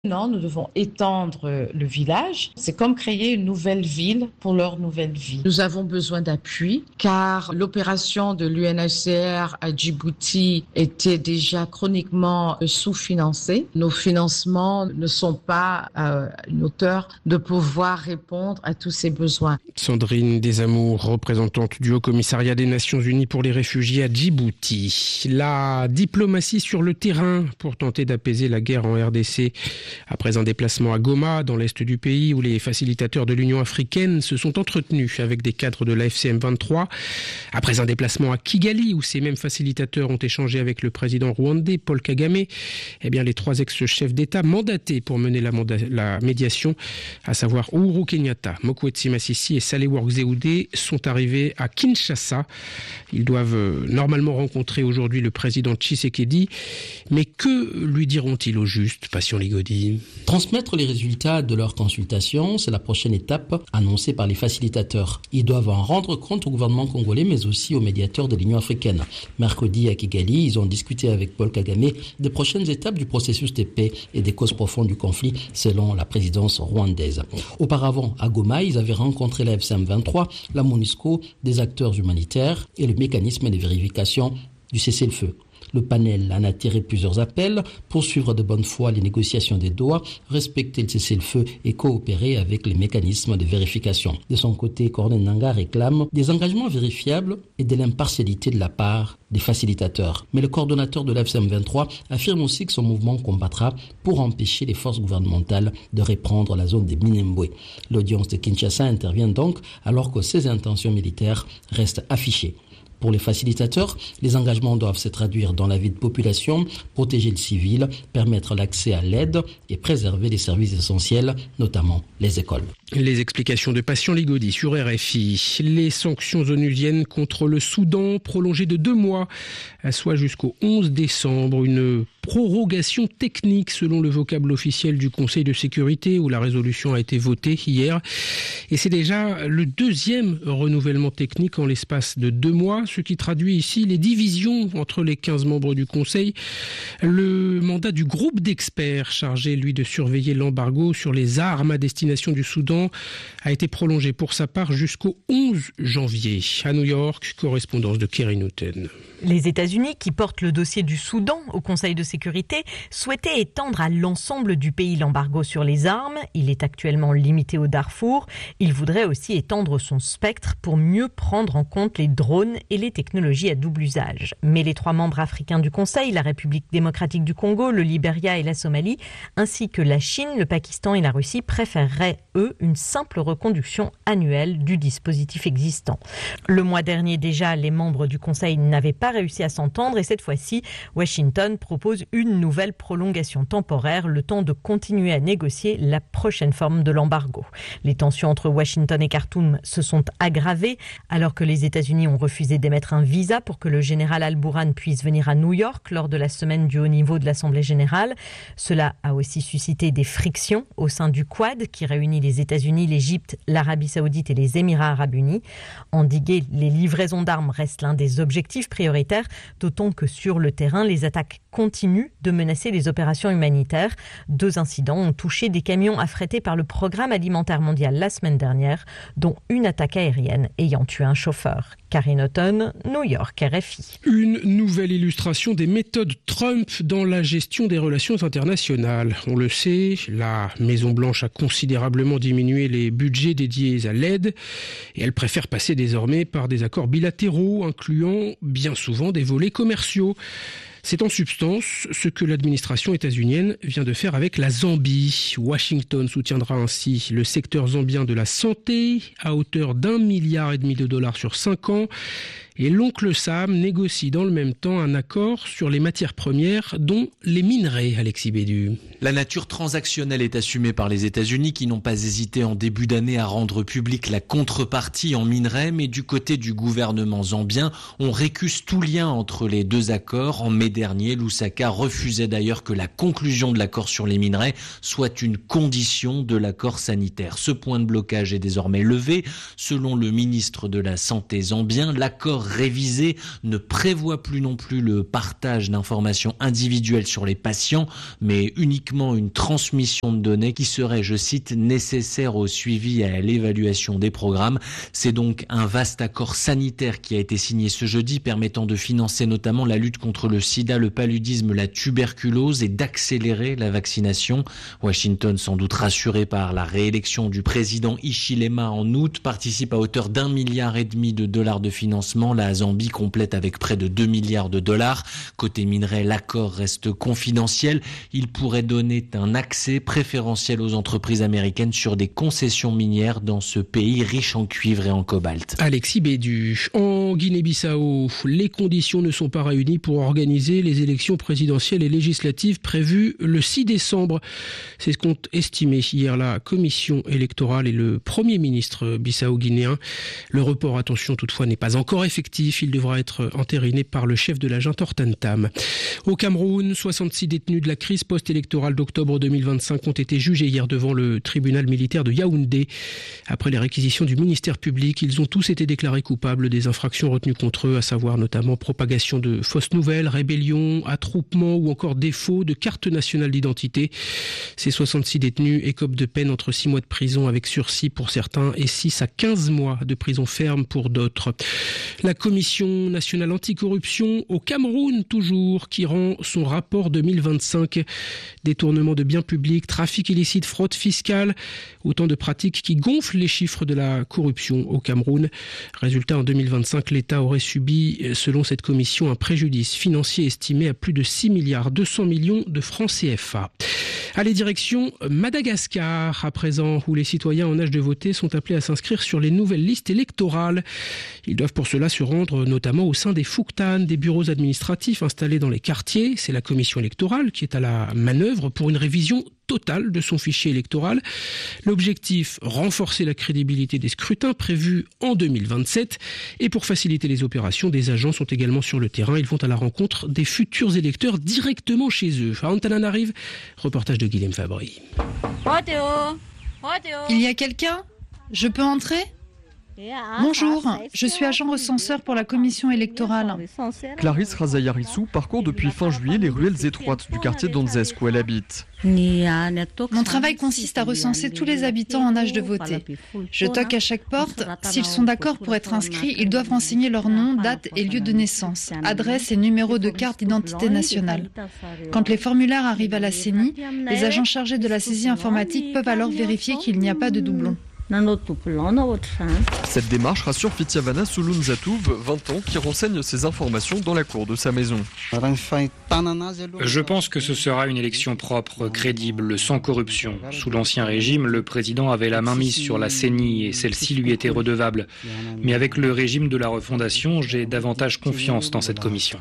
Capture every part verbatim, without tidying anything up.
Non, nous devons étendre le village. C'est comme créer une nouvelle ville pour leur nouvelle vie. Nous avons besoin d'appui car l'opération de l'U N H C R à Djibouti était déjà chroniquement sous-financée. Nos financements ne sont pas à une hauteur de pouvoir répondre à tous ces besoins. Sandrine Desamours, représentante du Haut-Commissariat des Nations Unies pour les réfugiés à Djibouti. La diplomatie sur le terrain pour tenter d'apaiser la guerre en R D C. Après un déplacement à Goma, dans l'est du pays, où les facilitateurs de l'Union africaine se sont entretenus avec des cadres de l'A F C M vingt-trois. Après un déplacement à Kigali, où ces mêmes facilitateurs ont échangé avec le président rwandais Paul Kagame, eh bien, les trois ex-chefs d'État mandatés pour mener la, manda- la médiation, à savoir Uhuru Kenyatta, Mokwetsi Masisi et Saleh Work Zewde, sont arrivés à Kinshasa. Ils doivent normalement rencontrer aujourd'hui le président Tshisekedi. Mais que lui diront-ils au juste, Passion Ligodi? Transmettre les résultats de leur consultation, c'est la prochaine étape annoncée par les facilitateurs. Ils doivent en rendre compte au gouvernement congolais, mais aussi aux médiateurs de l'Union africaine. Mercredi à Kigali, ils ont discuté avec Paul Kagame des prochaines étapes du processus de paix et des causes profondes du conflit, selon la présidence rwandaise. Auparavant, à Goma, ils avaient rencontré la F C M vingt-trois, la MONUSCO, des acteurs humanitaires et le mécanisme de vérification du cessez-le-feu. Le panel en a attiré plusieurs appels, poursuivre de bonne foi les négociations des Doha, respecter le cessez-le-feu et coopérer avec les mécanismes de vérification. De son côté, Corneille Nangaa réclame des engagements vérifiables et de l'impartialité de la part des facilitateurs. Mais le coordonnateur de l'A F C M vingt-trois affirme aussi que son mouvement combattra pour empêcher les forces gouvernementales de reprendre la zone de Minembwe. L'audience de Kinshasa intervient donc alors que ses intentions militaires restent affichées. Pour les facilitateurs, les engagements doivent se traduire dans la vie de population, protéger le civil, permettre l'accès à l'aide et préserver les services essentiels, notamment les écoles. Les explications de Passion Ligodi sur R F I. Les sanctions onusiennes contre le Soudan prolongées de deux mois, soit jusqu'au onze décembre. Une prorogation technique selon le vocable officiel du Conseil de sécurité où la résolution a été votée hier. Et c'est déjà le deuxième renouvellement technique en l'espace de deux mois, ce qui traduit ici les divisions entre les quinze membres du Conseil. Le mandat du groupe d'experts chargé, lui, de surveiller l'embargo sur les armes à destination du Soudan a été prolongé pour sa part jusqu'au onze janvier. À New York, correspondance de Kerry Newton. Les États-Unis, qui portent le dossier du Soudan au Conseil de sécurité, souhaitaient étendre à l'ensemble du pays l'embargo sur les armes. Il est actuellement limité au Darfour. Il voudrait aussi étendre son spectre pour mieux prendre en compte les drones et les technologies à double usage. Mais les trois membres africains du Conseil, la République démocratique du Congo, le Libéria et la Somalie, ainsi que la Chine, le Pakistan et la Russie, préféreraient, eux, une simple reconduction annuelle du dispositif existant. Le mois dernier déjà, les membres du Conseil n'avaient pas réussi à s'entendre et cette fois-ci, Washington propose une nouvelle prolongation temporaire, le temps de continuer à négocier la prochaine forme de l'embargo. Les tensions entre Washington et Khartoum se sont aggravées alors que les États-Unis ont refusé d'émettre un visa pour que le général Al-Bourhan puisse venir à New York lors de la semaine du haut niveau de l'Assemblée générale. Cela a aussi suscité des frictions au sein du Quad qui réunit les États-Unis, l'Égypte, l'Arabie saoudite et les Émirats arabes unis. Endiguer les livraisons d'armes reste l'un des objectifs prioritaires, d'autant que sur le terrain, les attaques continuent de menacer les opérations humanitaires. Deux incidents ont touché des camions affrétés par le Programme alimentaire mondial la semaine dernière, dont une attaque aérienne ayant tué un chauffeur. Karine Houghton, New York, R F I. Une nouvelle illustration des méthodes Trump dans la gestion des relations internationales. On le sait, la Maison-Blanche a considérablement diminué les budgets dédiés à l'aide et elle préfère passer désormais par des accords bilatéraux incluant bien souvent des volets commerciaux. C'est en substance ce que l'administration états-unienne vient de faire avec la Zambie. Washington soutiendra ainsi le secteur zambien de la santé à hauteur d'un milliard et demi de dollars sur cinq ans. Et l'oncle Sam négocie dans le même temps un accord sur les matières premières, dont les minerais, Alexis Bédu. La nature transactionnelle est assumée par les États-Unis qui n'ont pas hésité en début d'année à rendre publique la contrepartie en minerais, mais du côté du gouvernement zambien, on récuse tout lien entre les deux accords. En mai dernier, Lusaka refusait d'ailleurs que la conclusion de l'accord sur les minerais soit une condition de l'accord sanitaire. Ce point de blocage est désormais levé. Selon le ministre de la Santé zambien, l'accord révisé ne prévoit plus non plus le partage d'informations individuelles sur les patients, mais uniquement une transmission de données qui serait, je cite, nécessaire au suivi et à l'évaluation des programmes. C'est donc un vaste accord sanitaire qui a été signé ce jeudi, permettant de financer notamment la lutte contre le sida, le paludisme, la tuberculose et d'accélérer la vaccination. Washington, sans doute rassuré par la réélection du président Hichilema en août, participe à hauteur d'un milliard et demi de dollars de financement. La Zambie complète avec près de deux milliards de dollars. Côté minerai, l'accord reste confidentiel. Il pourrait donner un accès préférentiel aux entreprises américaines sur des concessions minières dans ce pays riche en cuivre et en cobalt. Alexis Bédu. En Guinée-Bissau, les conditions ne sont pas réunies pour organiser les élections présidentielles et législatives prévues le six décembre. C'est ce qu'ont estimé hier la commission électorale et le premier ministre bissau-guinéen. Le report, attention toutefois, n'est pas encore effectif. Il devra être entériné par le chef de la junte Hortan Tam. Au Cameroun, soixante-six détenus de la crise post-électorale d'octobre deux mille vingt-cinq ont été jugés hier devant le tribunal militaire de Yaoundé. Après les réquisitions du ministère public, ils ont tous été déclarés coupables des infractions retenues contre eux, à savoir notamment propagation de fausses nouvelles, rébellion, attroupement ou encore défaut de carte nationale d'identité. Ces soixante-six détenus écopent de peine entre six mois de prison avec sursis pour certains et six à quinze mois de prison ferme pour d'autres. La Commission nationale anticorruption au Cameroun toujours, qui rend son rapport deux mille vingt-cinq. Détournement de biens publics, trafic illicite, fraude fiscale, autant de pratiques qui gonflent les chiffres de la corruption au Cameroun. Résultat, en deux mille vingt-cinq, l'État aurait subi, selon cette commission, un préjudice financier estimé à plus de six milliards deux cents millions de francs C F A. Allez, direction Madagascar, à présent, où les citoyens en âge de voter sont appelés à s'inscrire sur les nouvelles listes électorales. Ils doivent pour cela se rendre notamment au sein des Fouktan, des bureaux administratifs installés dans les quartiers. C'est la commission électorale qui est à la manœuvre pour une révision totale de son fichier électoral. L'objectif, renforcer la crédibilité des scrutins prévus en deux mille vingt-sept. Et pour faciliter les opérations, des agents sont également sur le terrain. Ils vont à la rencontre des futurs électeurs directement chez eux. À Antananarive, reportage de Guilhem Fabry. Il y a quelqu'un ? Je peux entrer ? Bonjour, je suis agent recenseur pour la commission électorale. Clarisse Razayarissou parcourt depuis fin juillet les ruelles étroites du quartier d'Anzesc où elle habite. Mon travail consiste à recenser tous les habitants en âge de voter. Je toque à chaque porte. S'ils sont d'accord pour être inscrits, ils doivent renseigner leur nom, date et lieu de naissance, adresse et numéro de carte d'identité nationale. Quand les formulaires arrivent à la C E N I, les agents chargés de la saisie informatique peuvent alors vérifier qu'il n'y a pas de doublons. Cette démarche rassure Fitiavana Sulunzatouv, vingt ans, qui renseigne ses informations dans la cour de sa maison. Je pense que ce sera une élection propre, crédible, sans corruption. Sous l'Ancien Régime, le président avait la main mise sur la C E N I et celle-ci lui était redevable. Mais avec le régime de la refondation, j'ai davantage confiance dans cette commission.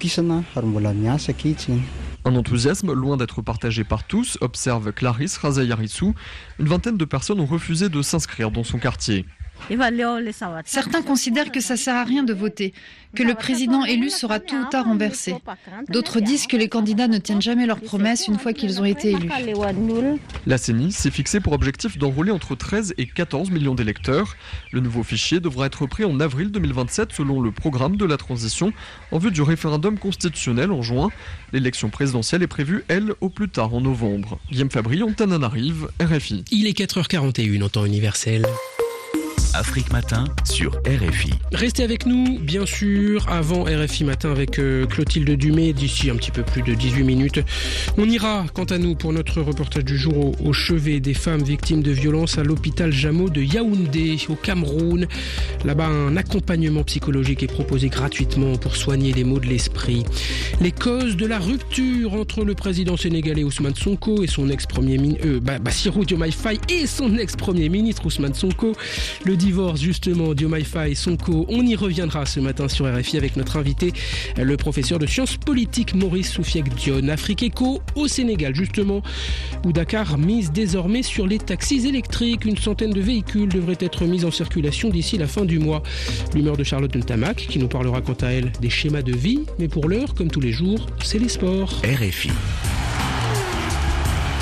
Un enthousiasme loin d'être partagé par tous, observe Clarisse Razayarissou. Une vingtaine de personnes ont refusé de s'inscrire dans son quartier. Certains considèrent que ça sert à rien de voter, que le président élu sera tôt ou tard renversé. D'autres disent que les candidats ne tiennent jamais leurs promesses une fois qu'ils ont été élus. La C E N I s'est fixée pour objectif d'enrôler entre treize et quatorze millions d'électeurs. Le nouveau fichier devra être pris en avril deux mille vingt-sept selon le programme de la transition en vue du référendum constitutionnel en juin. L'élection présidentielle est prévue, elle, au plus tard en novembre. Guillaume Fabry, Antananarive, R F I. Il est quatre heures quarante et une en temps universel. Afrique Matin sur R F I. Restez avec nous, bien sûr, avant R F I Matin avec euh, Clotilde Dumay, d'ici un petit peu plus de dix-huit minutes. On ira, quant à nous, pour notre reportage du jour au, au chevet des femmes victimes de violences à l'hôpital Jamo de Yaoundé, au Cameroun. Là-bas, un accompagnement psychologique est proposé gratuitement pour soigner les maux de l'esprit. Les causes de la rupture entre le président sénégalais Ousmane Sonko et son ex-premier ministre, euh, bah, Bassirou Diomaye Faye et son ex-premier ministre Ousmane Sonko. Le divorce justement Diomaye Faye, Sonko, on y reviendra ce matin sur R F I avec notre invité, le professeur de sciences politiques Maurice Soufiek Dione. Afrique Éco au Sénégal justement, où Dakar mise désormais sur les taxis électriques. Une centaine de véhicules devraient être mis en circulation d'ici la fin du mois. L'humeur de Charlotte Ntamak qui nous parlera quant à elle des schémas de vie, mais pour l'heure, comme tous les jours, c'est les sports. R F I.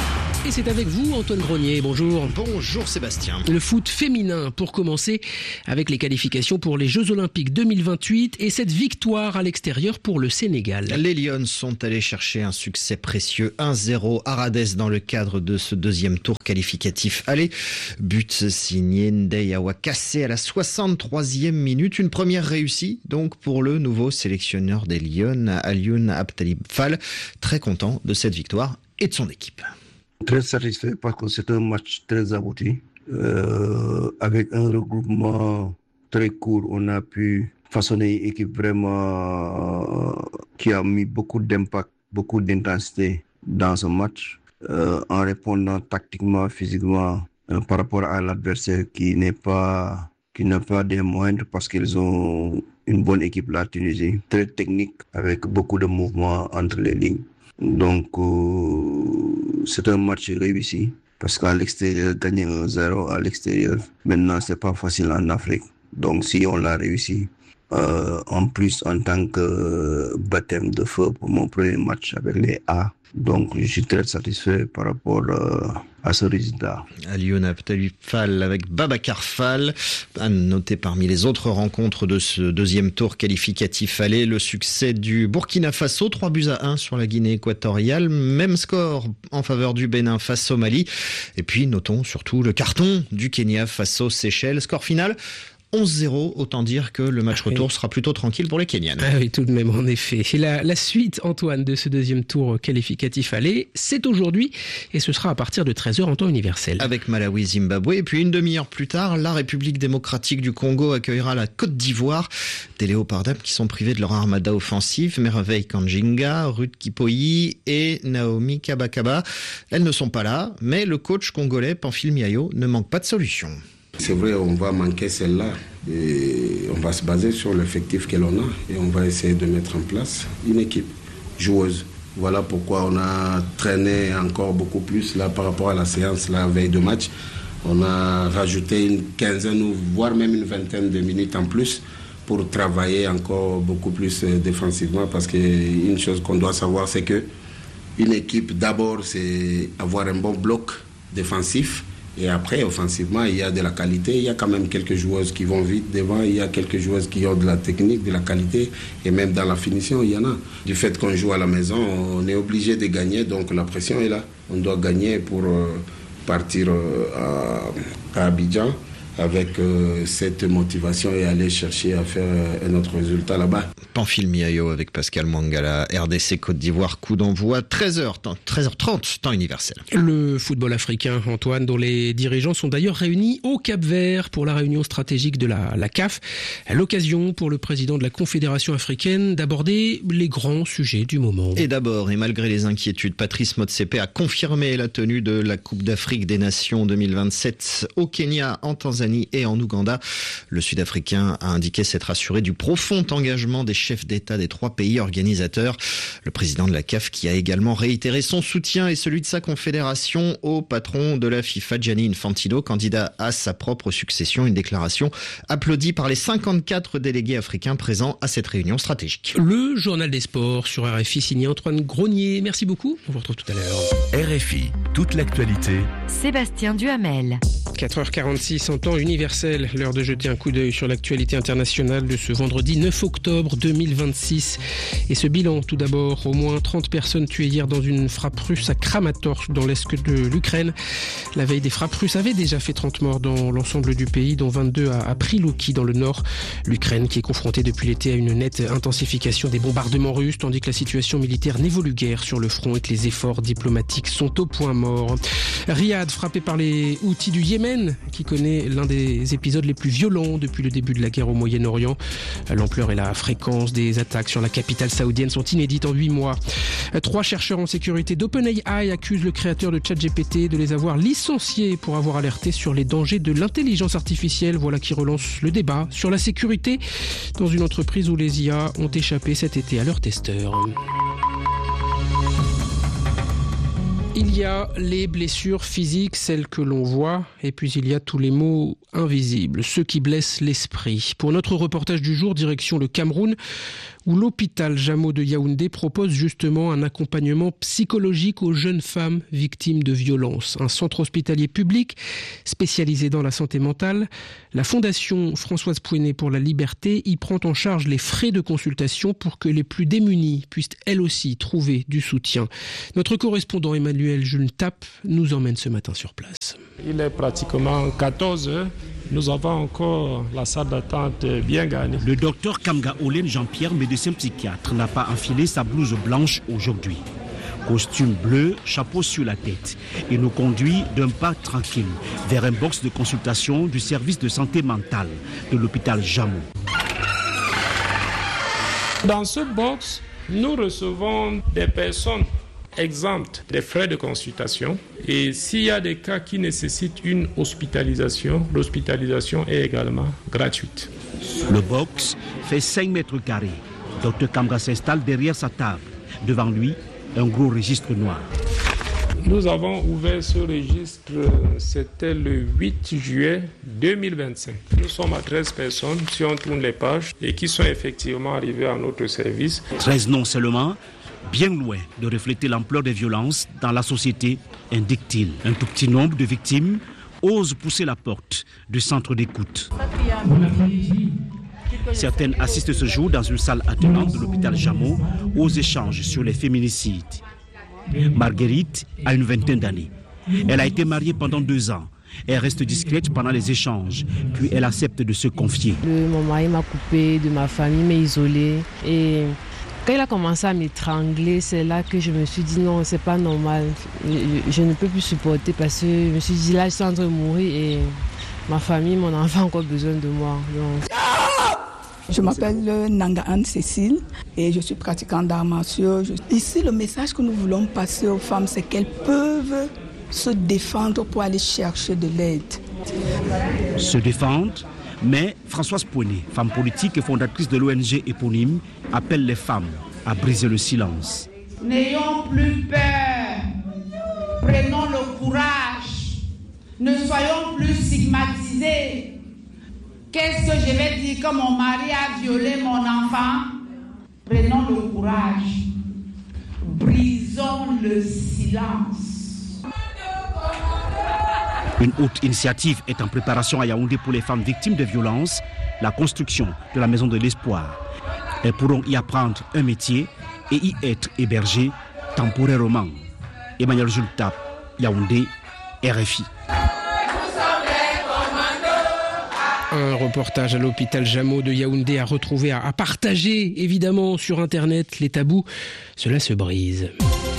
Et c'est avec vous, Antoine Grenier. Bonjour. Bonjour Sébastien. Le foot féminin pour commencer avec les qualifications pour les Jeux Olympiques deux mille vingt-huit et cette victoire à l'extérieur pour le Sénégal. Les Lions sont allés chercher un succès précieux. un zéro à Radès dans le cadre de ce deuxième tour qualificatif. Allez, but signé Ndeye Awakassé à la soixante-troisième minute. Une première réussie donc pour le nouveau sélectionneur des Lions, Alioune Abtalib Fall. Très content de cette victoire et de son équipe. Très satisfait parce que c'est un match très abouti. Euh, avec un regroupement très court, on a pu façonner une équipe vraiment euh, qui a mis beaucoup d'impact, beaucoup d'intensité dans ce match, euh, en répondant tactiquement, physiquement euh, par rapport à l'adversaire qui n'est pas qui n'a pas des moindres parce qu'ils ont une bonne équipe, la Tunisie, très technique avec beaucoup de mouvements entre les lignes. Donc, euh, c'est un match réussi parce qu'à l'extérieur, gagner un zéro à l'extérieur, maintenant, c'est pas facile en Afrique. Donc, si on l'a réussi, euh, en plus, en tant que baptême de feu pour mon premier match avec les A, donc je suis très satisfait par rapport euh, à ce résultat. Alioune Abtalib Fall avec Babacar Fall, à noter parmi les autres rencontres de ce deuxième tour qualificatif aller, le succès du Burkina Faso, trois buts à un sur la Guinée équatoriale, même score en faveur du Bénin face au Mali. Et puis notons surtout le carton du Kenya face aux Seychelles, score final onze zéro, autant dire que le match retour sera plutôt tranquille pour les Kenyanes. Ah oui, tout de même, en effet. Et la, la suite, Antoine, de ce deuxième tour qualificatif aller, c'est aujourd'hui et ce sera à partir de treize heures en temps universel. Avec Malawi, Zimbabwe, et puis une demi-heure plus tard, la République démocratique du Congo accueillera la Côte d'Ivoire. Des léopards d'Am qui sont privés de leur armada offensive, Merveille Kanjinga, Ruth Kipoyi et Naomi Kabakaba. Elles ne sont pas là, mais le coach congolais Pamphile Miayo ne manque pas de solution. C'est vrai, on va manquer celle-là et on va se baser sur l'effectif que l'on a et on va essayer de mettre en place une équipe joueuse. Voilà pourquoi on a traîné encore beaucoup plus là par rapport à la séance la veille de match. On a rajouté une quinzaine voire même une vingtaine de minutes en plus pour travailler encore beaucoup plus défensivement parce qu'une chose qu'on doit savoir c'est que une équipe d'abord c'est avoir un bon bloc défensif. Et après, offensivement, il y a de la qualité. Il y a quand même quelques joueuses qui vont vite devant. Il y a quelques joueuses qui ont de la technique, de la qualité. Et même dans la finition, il y en a. Du fait qu'on joue à la maison, on est obligé de gagner. Donc la pression est là. On doit gagner pour euh, partir euh, à, à Abidjan avec euh, cette motivation et aller chercher à faire un autre résultat là-bas. Pamphile Miayo avec Pascal Mwangala, R D C Côte d'Ivoire, coup d'envoi treize heures, treize heures trente, temps universel. Le football africain, Antoine, dont les dirigeants sont d'ailleurs réunis au Cap-Vert pour la réunion stratégique de la, la C A F. L'occasion pour le président de la Confédération africaine d'aborder les grands sujets du moment. Et d'abord, et malgré les inquiétudes, Patrice Motsepe a confirmé la tenue de la Coupe d'Afrique des Nations deux mille vingt-sept au Kenya, en Tanzanie et en Ouganda. Le Sud-Africain a indiqué s'être assuré du profond engagement des chefs d'État des trois pays organisateurs. Le président de la C A F qui a également réitéré son soutien et celui de sa confédération au patron de la FIFA, Gianni Infantino, candidat à sa propre succession. Une déclaration applaudie par les cinquante-quatre délégués africains présents à cette réunion stratégique. Le journal des sports sur R F I signé Antoine Grenier. Merci beaucoup. On vous retrouve tout à l'heure. R F I, toute l'actualité. Sébastien Duhamel. quatre heures quarante-six en temps universel, l'heure de jeter un coup d'œil sur l'actualité internationale de ce vendredi neuf octobre deux mille vingt-six. Et ce bilan, tout d'abord, au moins trente personnes tuées hier dans une frappe russe à Kramatorsk, dans l'est de l'Ukraine. La veille, des frappes russes avaient déjà fait trente morts dans l'ensemble du pays, dont vingt-deux à Prilouki dans le nord. L'Ukraine qui est confrontée depuis l'été à une nette intensification des bombardements russes, tandis que la situation militaire n'évolue guère sur le front et que les efforts diplomatiques sont au point mort. Riyad, frappé par les Houthis du Yémen, qui connaît l'un des épisodes les plus violents depuis le début de la guerre au Moyen-Orient. L'ampleur et la fréquence des attaques sur la capitale saoudienne sont inédites en huit mois. Trois chercheurs en sécurité d'OpenAI accusent le créateur de ChatGPT de les avoir licenciés pour avoir alerté sur les dangers de l'intelligence artificielle. Voilà qui relance le débat sur la sécurité dans une entreprise où les I A ont échappé cet été à leurs testeurs. Il y a les blessures physiques, celles que l'on voit, et puis il y a tous les maux invisibles, ceux qui blessent l'esprit. Pour notre reportage du jour, direction le Cameroun, où l'hôpital Jameau de Yaoundé propose justement un accompagnement psychologique aux jeunes femmes victimes de violences. Un centre hospitalier public spécialisé dans la santé mentale. La Fondation Françoise Pouenet pour la Liberté y prend en charge les frais de consultation pour que les plus démunis puissent elles aussi trouver du soutien. Notre correspondant Emmanuel Jules Tapp nous emmène ce matin sur place. Il est pratiquement quatorze heures. Nous avons encore la salle d'attente bien gagnée. Le docteur Kamga Olen Jean-Pierre, médecin psychiatre, n'a pas enfilé sa blouse blanche aujourd'hui. Costume bleu, chapeau sur la tête. Il nous conduit d'un pas tranquille vers un box de consultation du service de santé mentale de l'hôpital Jameau. Dans ce box, nous recevons des personnes exemptes des frais de consultation. Et s'il y a des cas qui nécessitent une hospitalisation, l'hospitalisation est également gratuite. Le box fait cinq mètres carrés. Docteur Kamga s'installe derrière sa table. Devant lui, un gros registre noir. Nous avons ouvert ce registre, c'était le huit juillet deux mille vingt-cinq. Nous sommes à treize personnes, si on tourne les pages, et qui sont effectivement arrivées à notre service. treize non seulement, bien loin de refléter l'ampleur des violences dans la société, indique-t-il. Un tout petit nombre de victimes osent pousser la porte du centre d'écoute. Certaines assistent ce jour dans une salle attenante de l'hôpital Jameau aux échanges sur les féminicides. Marguerite a une vingtaine d'années. Elle a été mariée pendant deux ans. Elle reste discrète pendant les échanges, puis elle accepte de se confier. Mon mari m'a coupé de ma famille, m'a isolée. Et quand il a commencé à m'étrangler, c'est là que je me suis dit non, c'est pas normal. Je, je ne peux plus supporter parce que je me suis dit là, je suis en train de mourir et ma famille, mon enfant ont encore besoin de moi. Donc... Je m'appelle Nanga Anne-Cécile et je suis pratiquante d'arts martiaux. Ici, le message que nous voulons passer aux femmes, c'est qu'elles peuvent se défendre pour aller chercher de l'aide. Se défendre, mais Françoise Pouenet, femme politique et fondatrice de l'O N G éponyme, appelle les femmes à briser le silence. N'ayons plus peur, prenons le courage, ne soyons plus stigmatisés. Qu'est-ce que je vais dire quand mon mari a violé mon enfant? Prenons le courage. Brisons le silence. Une haute initiative est en préparation à Yaoundé pour les femmes victimes de violences, la construction de la Maison de l'Espoir. Elles pourront y apprendre un métier et y être hébergées temporairement. Emmanuel Jules Tapp, Yaoundé, R F I. Un reportage à l'hôpital Jameau de Yaoundé à retrouver, à partager évidemment sur Internet. Les tabous, cela se brise.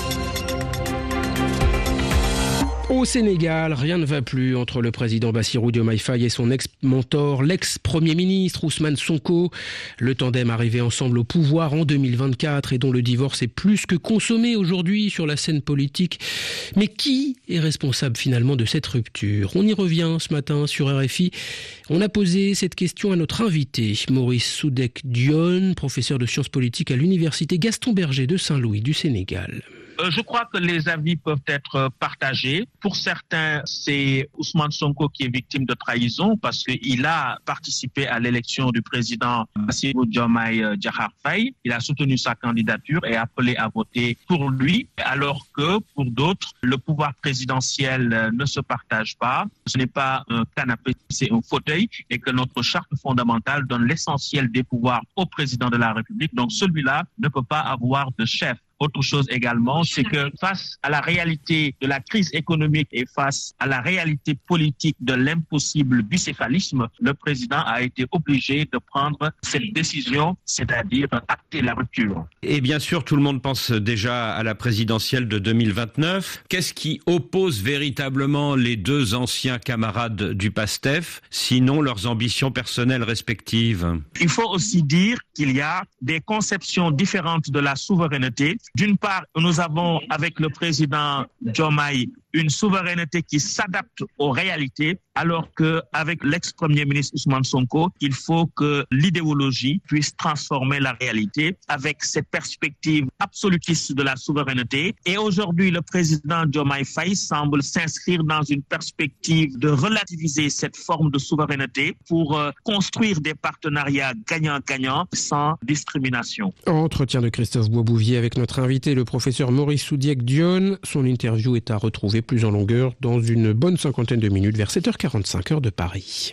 Au Sénégal, rien ne va plus entre le président Bassirou Diomaye Faye et son ex-mentor, l'ex-premier ministre Ousmane Sonko. Le tandem arrivé ensemble au pouvoir en deux mille vingt-quatre et dont le divorce est plus que consommé aujourd'hui sur la scène politique. Mais qui est responsable finalement de cette rupture? On y revient ce matin sur R F I. On a posé cette question à notre invité, Maurice Soudek Dione, professeur de sciences politiques à l'université Gaston Berger de Saint-Louis du Sénégal. Je crois que les avis peuvent être partagés. Pour certains, c'est Ousmane Sonko qui est victime de trahison parce qu'il a participé à l'élection du président Bassirou Diomaye Diakhar Faye. Il a soutenu sa candidature et appelé à voter pour lui, alors que pour d'autres, le pouvoir présidentiel ne se partage pas. Ce n'est pas un canapé, c'est un fauteuil et que notre charte fondamentale donne l'essentiel des pouvoirs au président de la République. Donc celui-là ne peut pas avoir de chef. Autre chose également, c'est que face à la réalité de la crise économique et face à la réalité politique de l'impossible bicéphalisme, le président a été obligé de prendre cette décision, c'est-à-dire acter la rupture. Et bien sûr, tout le monde pense déjà à la présidentielle de deux mille vingt-neuf. Qu'est-ce qui oppose véritablement les deux anciens camarades du PASTEF, sinon leurs ambitions personnelles respectives? Il faut aussi dire qu'il y a des conceptions différentes de la souveraineté. D'une part, nous avons avec le président Diomaye une souveraineté qui s'adapte aux réalités, alors qu'avec l'ex-premier ministre Ousmane Sonko, il faut que l'idéologie puisse transformer la réalité avec cette perspective absolutiste de la souveraineté. Et aujourd'hui, le président Diomaye Faye semble s'inscrire dans une perspective de relativiser cette forme de souveraineté pour euh, construire des partenariats gagnant-gagnant sans discrimination. Entretien de Christophe Boisbouvier avec notre invité, le professeur Maurice Soudiek-Dione. Son interview est à retrouver plus en longueur dans une bonne cinquantaine de minutes vers sept heures quarante-cinq heure de Paris.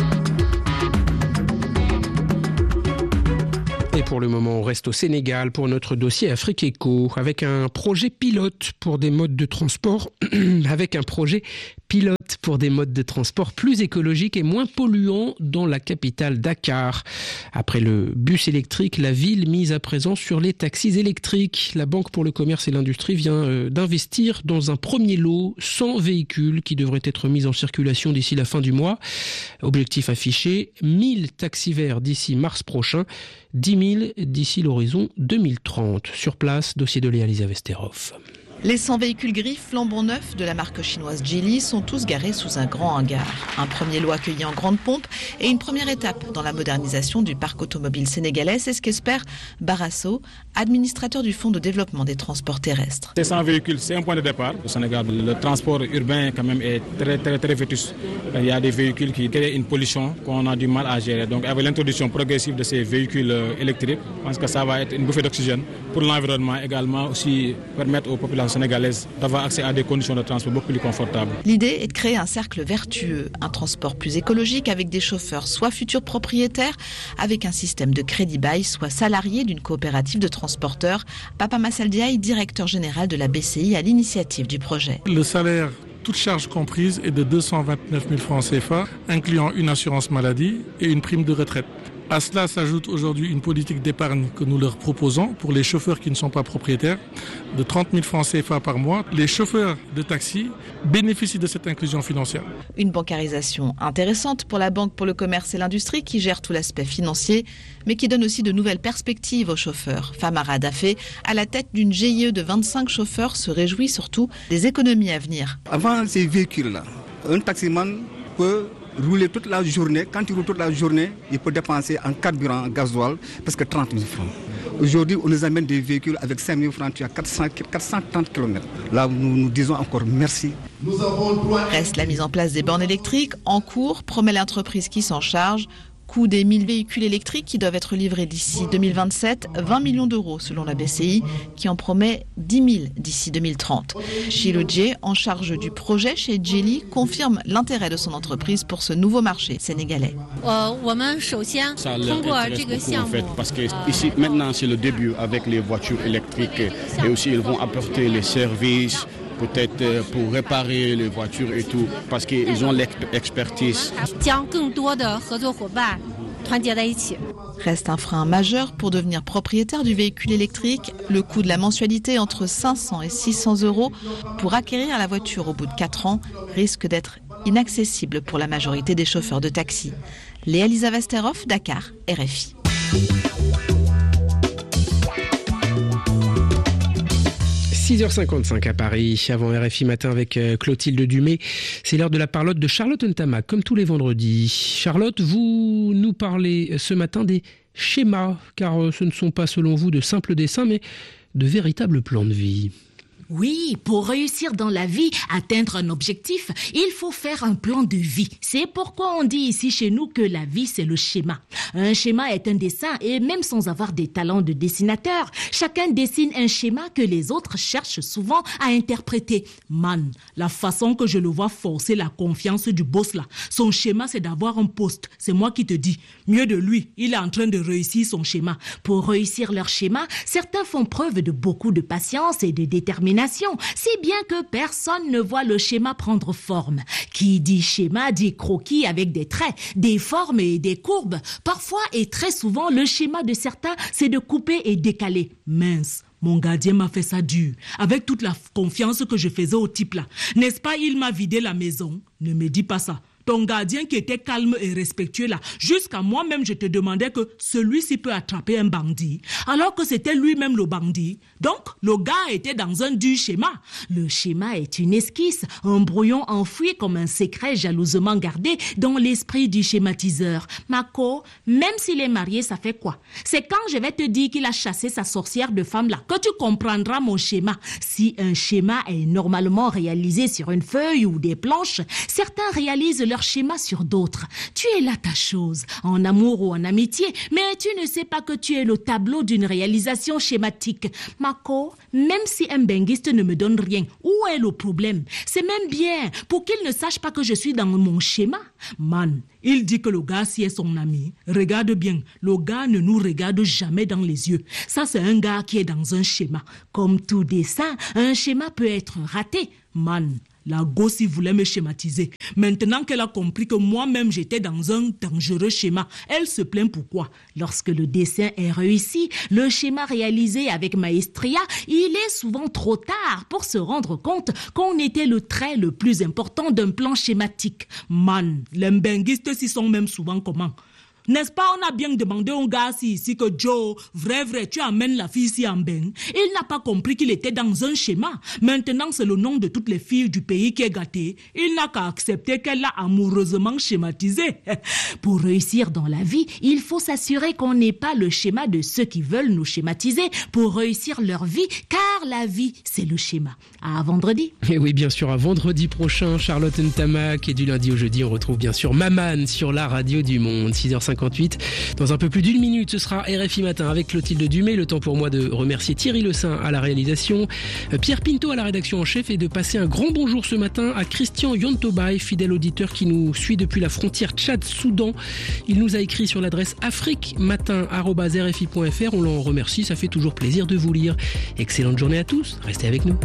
Et pour le moment, on reste au Sénégal pour notre dossier Afrique Éco, avec un projet pilote pour des modes de transport, avec un projet pilote pour des modes de transport plus écologiques et moins polluants dans la capitale Dakar. Après le bus électrique, la ville mise à présent sur les taxis électriques. La Banque pour le commerce et l'industrie vient d'investir dans un premier lot cent véhicules qui devraient être mis en circulation d'ici la fin du mois. Objectif affiché, mille taxis verts d'ici mars prochain, dix mille d'ici l'horizon deux mille trente. Sur place, dossier de Léa Lisa Vesterov. Les cent véhicules gris flambant neufs de la marque chinoise Geely sont tous garés sous un grand hangar. Un premier lot accueilli en grande pompe et une première étape dans la modernisation du parc automobile sénégalais, c'est ce qu'espère Barasso, administrateur du Fonds de développement des transports terrestres. Ces cent véhicules, c'est un point de départ. Au Sénégal, le transport urbain quand même est très très très vétuste. Il y a des véhicules qui créent une pollution qu'on a du mal à gérer. Donc avec l'introduction progressive de ces véhicules électriques, je pense que ça va être une bouffée d'oxygène pour l'environnement, également aussi permettre aux populations sénégalaises d'avoir accès à des conditions de transport beaucoup plus confortables. L'idée est de créer un cercle vertueux, un transport plus écologique avec des chauffeurs soit futurs propriétaires, avec un système de crédit bail, soit salariés d'une coopérative de transporteurs. Papa Massaldiaï, directeur général de la B C I à l'initiative du projet. Le salaire, toute charge comprise, est de deux cent vingt-neuf mille francs C F A, incluant une assurance maladie et une prime de retraite. À cela s'ajoute aujourd'hui une politique d'épargne que nous leur proposons pour les chauffeurs qui ne sont pas propriétaires de trente mille francs C F A par mois. Les chauffeurs de taxi bénéficient de cette inclusion financière. Une bancarisation intéressante pour la Banque pour le commerce et l'industrie qui gère tout l'aspect financier, mais qui donne aussi de nouvelles perspectives aux chauffeurs. Famara Dafé, à la tête d'une G I E de vingt-cinq chauffeurs, se réjouit surtout des économies à venir. Avant ces véhicules-là, un taximan peut rouler toute la journée. Quand il roule toute la journée, il peut dépenser en carburant, en gasoil, presque trente mille francs. Aujourd'hui, on nous amène des véhicules avec cinq mille francs, tu as quatre cents, quatre cent trente kilomètres. Là, nous nous disons encore merci. Nous avons droit... Reste la mise en place des bornes électriques en cours, promet l'entreprise qui s'en charge. Coût des mille véhicules électriques qui doivent être livrés d'ici deux mille vingt-sept, vingt millions d'euros selon la B C I, qui en promet dix mille d'ici deux mille trente. Chilodje, en charge du projet chez Geely, confirme l'intérêt de son entreprise pour ce nouveau marché sénégalais. Ça leur intéresse beaucoup en fait, parce que ici maintenant c'est le début avec les voitures électriques et aussi ils vont apporter les services, peut-être pour réparer les voitures et tout, parce qu'ils ont l'expertise. Reste un frein majeur pour devenir propriétaire du véhicule électrique, le coût de la mensualité entre cinq cents et six cents euros pour acquérir la voiture au bout de quatre ans risque d'être inaccessible pour la majorité des chauffeurs de taxi. Léa Lisa Vesterov, Dakar, R F I. six heures cinquante-cinq à Paris, avant R F I Matin avec Clotilde Dumay. C'est l'heure de la parlotte de Charlotte Ntama, comme tous les vendredis. Charlotte, vous nous parlez ce matin des schémas, car ce ne sont pas selon vous de simples dessins, mais de véritables plans de vie. Oui, pour réussir dans la vie, atteindre un objectif, il faut faire un plan de vie. C'est pourquoi on dit ici chez nous que la vie, c'est le schéma. Un schéma est un dessin et même sans avoir des talents de dessinateur, chacun dessine un schéma que les autres cherchent souvent à interpréter. Man, la façon que je le vois forcer la confiance du boss là, son schéma c'est d'avoir un poste. C'est moi qui te dis. Mieux de lui, il est en train de réussir son schéma. Pour réussir leur schéma, certains font preuve de beaucoup de patience et de détermination. Si bien que personne ne voit le schéma prendre forme. Qui dit schéma dit croquis avec des traits, des formes et des courbes. Parfois et très souvent, le schéma de certains, c'est de couper et décaler. Mince, mon gardien m'a fait ça dur, avec toute la confiance que je faisais au type là. N'est-ce pas, il m'a vidé la maison? Ne me dis pas ça. ton gardien qui était calme et respectueux là, jusqu'à moi-même je te demandais que celui-ci peut attraper un bandit, alors que c'était lui-même le bandit. Donc, le gars était dans un dur schéma. Le schéma est une esquisse, un brouillon enfoui comme un secret jalousement gardé dans l'esprit du schématiseur. Mako, même s'il est marié, ça fait quoi? C'est quand je vais te dire qu'il a chassé sa sorcière de femme là que tu comprendras mon schéma. Si un schéma est normalement réalisé sur une feuille ou des planches, certains réalisent leur schéma sur d'autres. Tu es là ta chose, en amour ou en amitié, mais tu ne sais pas que tu es le tableau d'une réalisation schématique. Mako, même si un benguiste ne me donne rien, où est le problème? C'est même bien pour qu'il ne sache pas que je suis dans mon schéma. Man, il dit que le gars si est son ami. Regarde bien, le gars ne nous regarde jamais dans les yeux. Ça, c'est un gars qui est dans un schéma. Comme tout dessin, un schéma peut être raté. Man, la gosse voulait me schématiser. Maintenant qu'elle a compris que moi-même j'étais dans un dangereux schéma, elle se plaint pourquoi. Lorsque le dessin est réussi, le schéma réalisé avec maestria, il est souvent trop tard pour se rendre compte qu'on était le trait le plus important d'un plan schématique. Man, les benguistes s'y sont même souvent comment? N'est-ce pas, on a bien demandé au gars ici que Joe, vrai, vrai, tu amènes la fille ici en bain. Il n'a pas compris qu'il était dans un schéma. Maintenant, c'est le nom de toutes les filles du pays qui est gâté. Il n'a qu'à accepter qu'elle l'a amoureusement schématisé. Pour réussir dans la vie, il faut s'assurer qu'on n'ait pas le schéma de ceux qui veulent nous schématiser pour réussir leur vie, car la vie, c'est le schéma. À vendredi. Et oui, bien sûr, à vendredi prochain, Charlotte Ntamak. Et du lundi au jeudi, on retrouve bien sûr Maman sur la radio du monde, six heures cinquante. Dans un peu plus d'une minute, ce sera R F I Matin avec Clotilde Dumay. Le temps pour moi de remercier Thierry Le Saint à la réalisation, Pierre Pinto à la rédaction en chef et de passer un grand bonjour ce matin à Christian Yontobay, fidèle auditeur qui nous suit depuis la frontière Tchad-Soudan. Il nous a écrit sur l'adresse afrique matin arobase r f i point f r. On l'en remercie, ça fait toujours plaisir de vous lire. Excellente journée à tous, restez avec nous.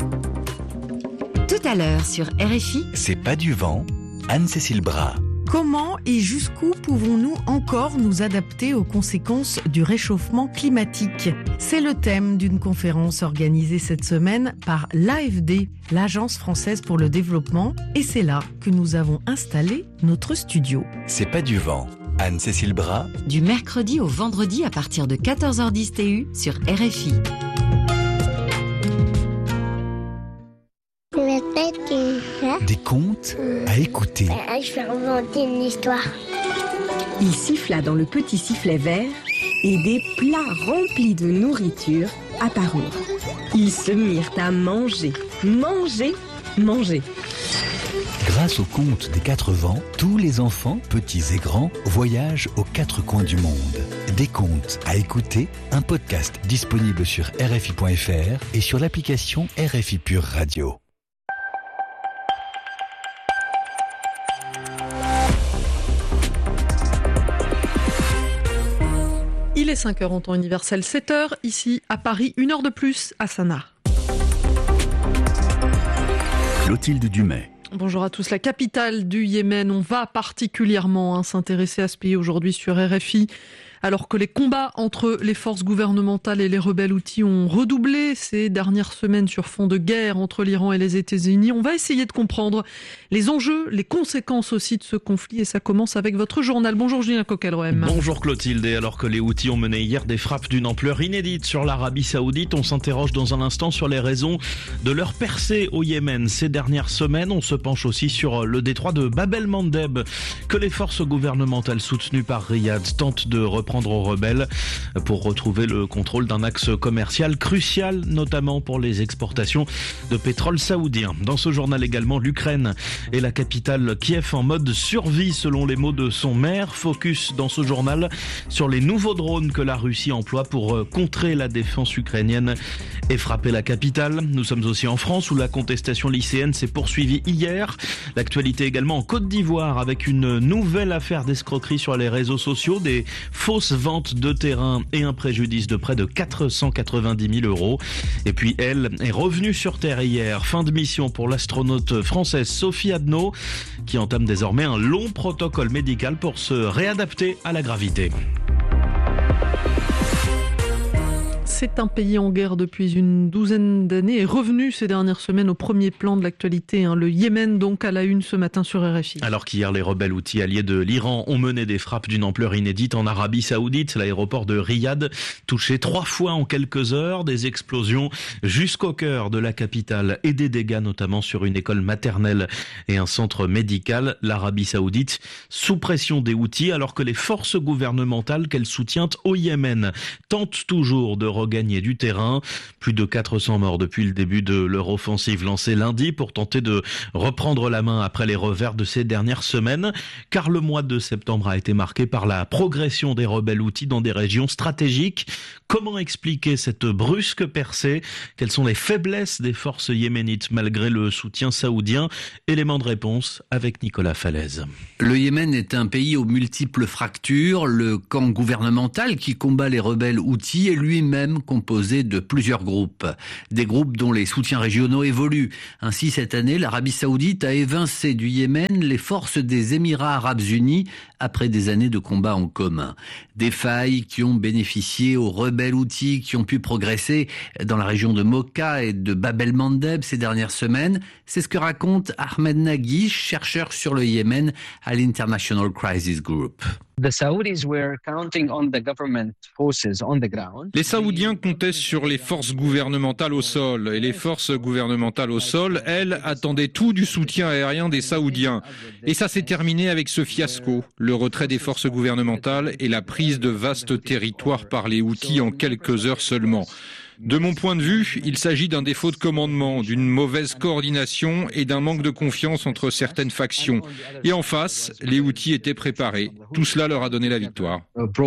Tout à l'heure sur R F I. C'est pas du vent, Anne-Cécile Bras. Comment et jusqu'où pouvons-nous encore nous adapter aux conséquences du réchauffement climatique? C'est le thème d'une conférence organisée cette semaine par l'A F D, l'Agence française pour le développement, et c'est là que nous avons installé notre studio. C'est pas du vent. Anne-Cécile Bras. Du mercredi au vendredi à partir de quatorze heures dix T U sur R F I. Des contes à écouter. Je vais inventer une histoire. Il siffla dans le petit sifflet vert et des plats remplis de nourriture apparurent. Ils se mirent à manger, manger, manger. Grâce aux contes des quatre vents, tous les enfants, petits et grands, voyagent aux quatre coins du monde. Des contes à écouter, un podcast disponible sur R F I point F R et sur l'application R F I Pure Radio. Il est cinq heures en temps universel, sept heures ici à Paris, une heure de plus à Sanaa. Clotilde Dumay. Bonjour à tous. La capitale du Yémen, on va particulièrement hein, s'intéresser à ce pays aujourd'hui sur R F I. Alors que les combats entre les forces gouvernementales et les rebelles houthis ont redoublé ces dernières semaines sur fond de guerre entre l'Iran et les États-Unis, on va essayer de comprendre les enjeux, les conséquences aussi de ce conflit. Et ça commence avec votre journal. Bonjour Julien Coquelroem. Bonjour Clotilde. Et alors que les Houthis ont mené hier des frappes d'une ampleur inédite sur l'Arabie Saoudite, on s'interroge dans un instant sur les raisons de leur percée au Yémen. Ces dernières semaines, on se penche aussi sur le détroit de Bab el-Mandeb que les forces gouvernementales soutenues par Riyad tentent de reprendre prendre aux rebelles pour retrouver le contrôle d'un axe commercial crucial, notamment pour les exportations de pétrole saoudien. Dans ce journal également, l'Ukraine et la capitale Kiev en mode survie selon les mots de son maire. Focus dans ce journal sur les nouveaux drones que la Russie emploie pour contrer la défense ukrainienne et frapper la capitale. Nous sommes aussi en France où la contestation lycéenne s'est poursuivie hier. L'actualité également en Côte d'Ivoire avec une nouvelle affaire d'escroquerie sur les réseaux sociaux, des fausses ventes de terrain et un préjudice de près de quatre cent quatre-vingt-dix mille euros. Et puis elle est revenue sur Terre hier. Fin de mission pour l'astronaute française Sophie Adno qui entame désormais un long protocole médical pour se réadapter à la gravité. c'est un pays en guerre depuis une douzaine d'années, est revenu ces dernières semaines au premier plan de l'actualité. Hein. Le Yémen donc à la une ce matin sur R F I. Alors qu'hier les rebelles houthis alliés de l'Iran ont mené des frappes d'une ampleur inédite en Arabie Saoudite, l'aéroport de Riyad touché trois fois en quelques heures, des explosions jusqu'au cœur de la capitale et des dégâts notamment sur une école maternelle et un centre médical. L'Arabie Saoudite sous pression des houthis alors que les forces gouvernementales qu'elle soutient au Yémen tentent toujours de regagner du terrain. Plus de quatre cents morts depuis le début de leur offensive lancée lundi pour tenter de reprendre la main après les revers de ces dernières semaines. Car le mois de septembre a été marqué par la progression des rebelles houthis dans des régions stratégiques. Comment expliquer cette brusque percée? Quelles sont les faiblesses des forces yéménites malgré le soutien saoudien? Élément de réponse avec Nicolas Falaise. Le Yémen est un pays aux multiples fractures. Le camp gouvernemental qui combat les rebelles houthis est lui-même composé de plusieurs groupes. Des groupes dont les soutiens régionaux évoluent. Ainsi, cette année, l'Arabie Saoudite a évincé du Yémen les forces des Émirats Arabes Unis après des années de combats en commun. Des failles qui ont bénéficié aux rebelles houthis qui ont pu progresser dans la région de Mocha et de Bab el-Mandeb ces dernières semaines. C'est ce que raconte Ahmed Nagui, chercheur sur le Yémen à l'International Crisis Group. Les Saoudiens comptaient sur les forces gouvernementales au sol. Et les forces gouvernementales au sol, elles, attendaient tout du soutien aérien des Saoudiens. Et ça s'est terminé avec ce fiasco, le retrait des forces gouvernementales et la prise de vastes territoires par les Houthis en quelques heures seulement. De mon point de vue, il s'agit d'un défaut de commandement, d'une mauvaise coordination et d'un manque de confiance entre certaines factions. Et en face, les Houthis étaient préparés. Tout cela leur a donné la victoire.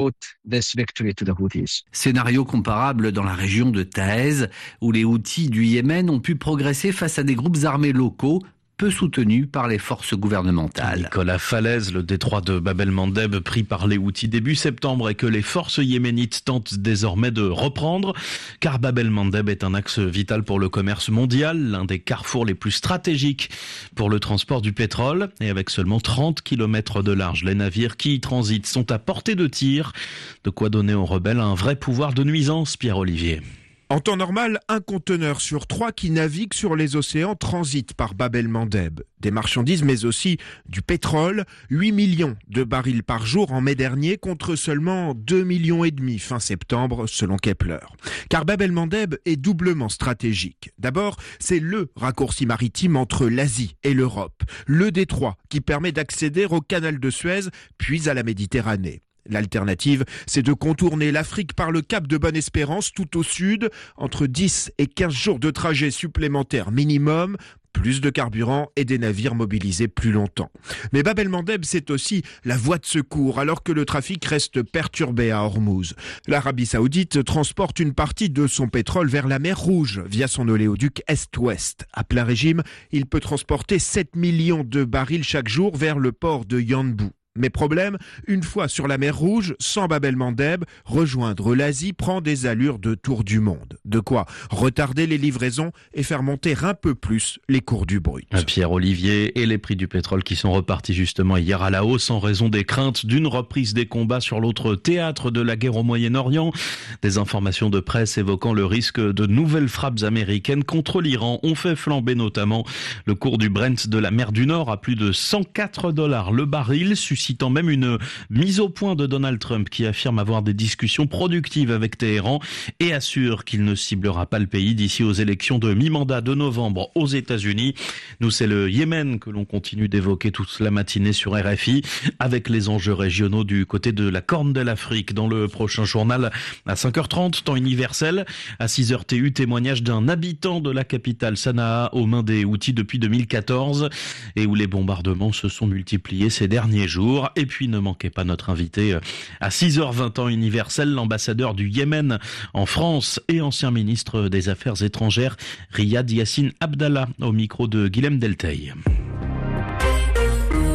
Scénario comparable dans la région de Taïz, où les Houthis du Yémen ont pu progresser face à des groupes armés locaux peu soutenu par les forces gouvernementales. Nicolas Falaise, le détroit de Bab el-Mandeb pris par les Houthis début septembre et que les forces yéménites tentent désormais de reprendre, car Bab el-Mandeb est un axe vital pour le commerce mondial, l'un des carrefours les plus stratégiques pour le transport du pétrole, et avec seulement trente kilomètres de large, les navires qui y transitent sont à portée de tir, de quoi donner aux rebelles un vrai pouvoir de nuisance, Pierre-Olivier. En temps normal, un conteneur sur trois qui navigue sur les océans transite par Bab el-Mandeb. Des marchandises, mais aussi du pétrole. huit millions de barils par jour en mai dernier, contre seulement deux millions et demi fin septembre, selon Kepler. Car Bab el-Mandeb est doublement stratégique. D'abord, c'est le raccourci maritime entre l'Asie et l'Europe. Le détroit qui permet d'accéder au canal de Suez, puis à la Méditerranée. L'alternative, c'est de contourner l'Afrique par le cap de Bonne-Espérance tout au sud, entre dix et quinze jours de trajet supplémentaires minimum, plus de carburant et des navires mobilisés plus longtemps. Mais Bab el-Mandeb, c'est aussi la voie de secours, alors que le trafic reste perturbé à Hormuz. L'Arabie Saoudite transporte une partie de son pétrole vers la mer Rouge, via son oléoduc Est-Ouest. À plein régime, il peut transporter sept millions de barils chaque jour vers le port de Yanbu. Mais problème, une fois sur la mer Rouge, sans Bab el-Mandeb, rejoindre l'Asie prend des allures de tour du monde. De quoi retarder les livraisons et faire monter un peu plus les cours du brut. Pierre-Olivier, et les prix du pétrole qui sont repartis justement hier à la hausse en raison des craintes d'une reprise des combats sur l'autre théâtre de la guerre au Moyen-Orient. Des informations de presse évoquant le risque de nouvelles frappes américaines contre l'Iran ont fait flamber notamment le cours du Brent de la mer du Nord à plus de cent quatre dollars le baril, suscitant même une mise au point de Donald Trump qui affirme avoir des discussions productives avec Téhéran et assure qu'il ne ciblera pas le pays d'ici aux élections de mi-mandat de novembre aux États-Unis. Nous, c'est le Yémen que l'on continue d'évoquer toute la matinée sur R F I avec les enjeux régionaux du côté de la Corne de l'Afrique. Dans le prochain journal à cinq heures trente, temps universel, à six heures T U, témoignage d'un habitant de la capitale Sanaa aux mains des Houthis depuis deux mille quatorze et où les bombardements se sont multipliés ces derniers jours. Et puis ne manquez pas notre invité à six heures vingt temps universel, l'ambassadeur du Yémen en France et ancien ministre des Affaires étrangères, Riyad Yassine Abdallah, au micro de Guilhem Delteil.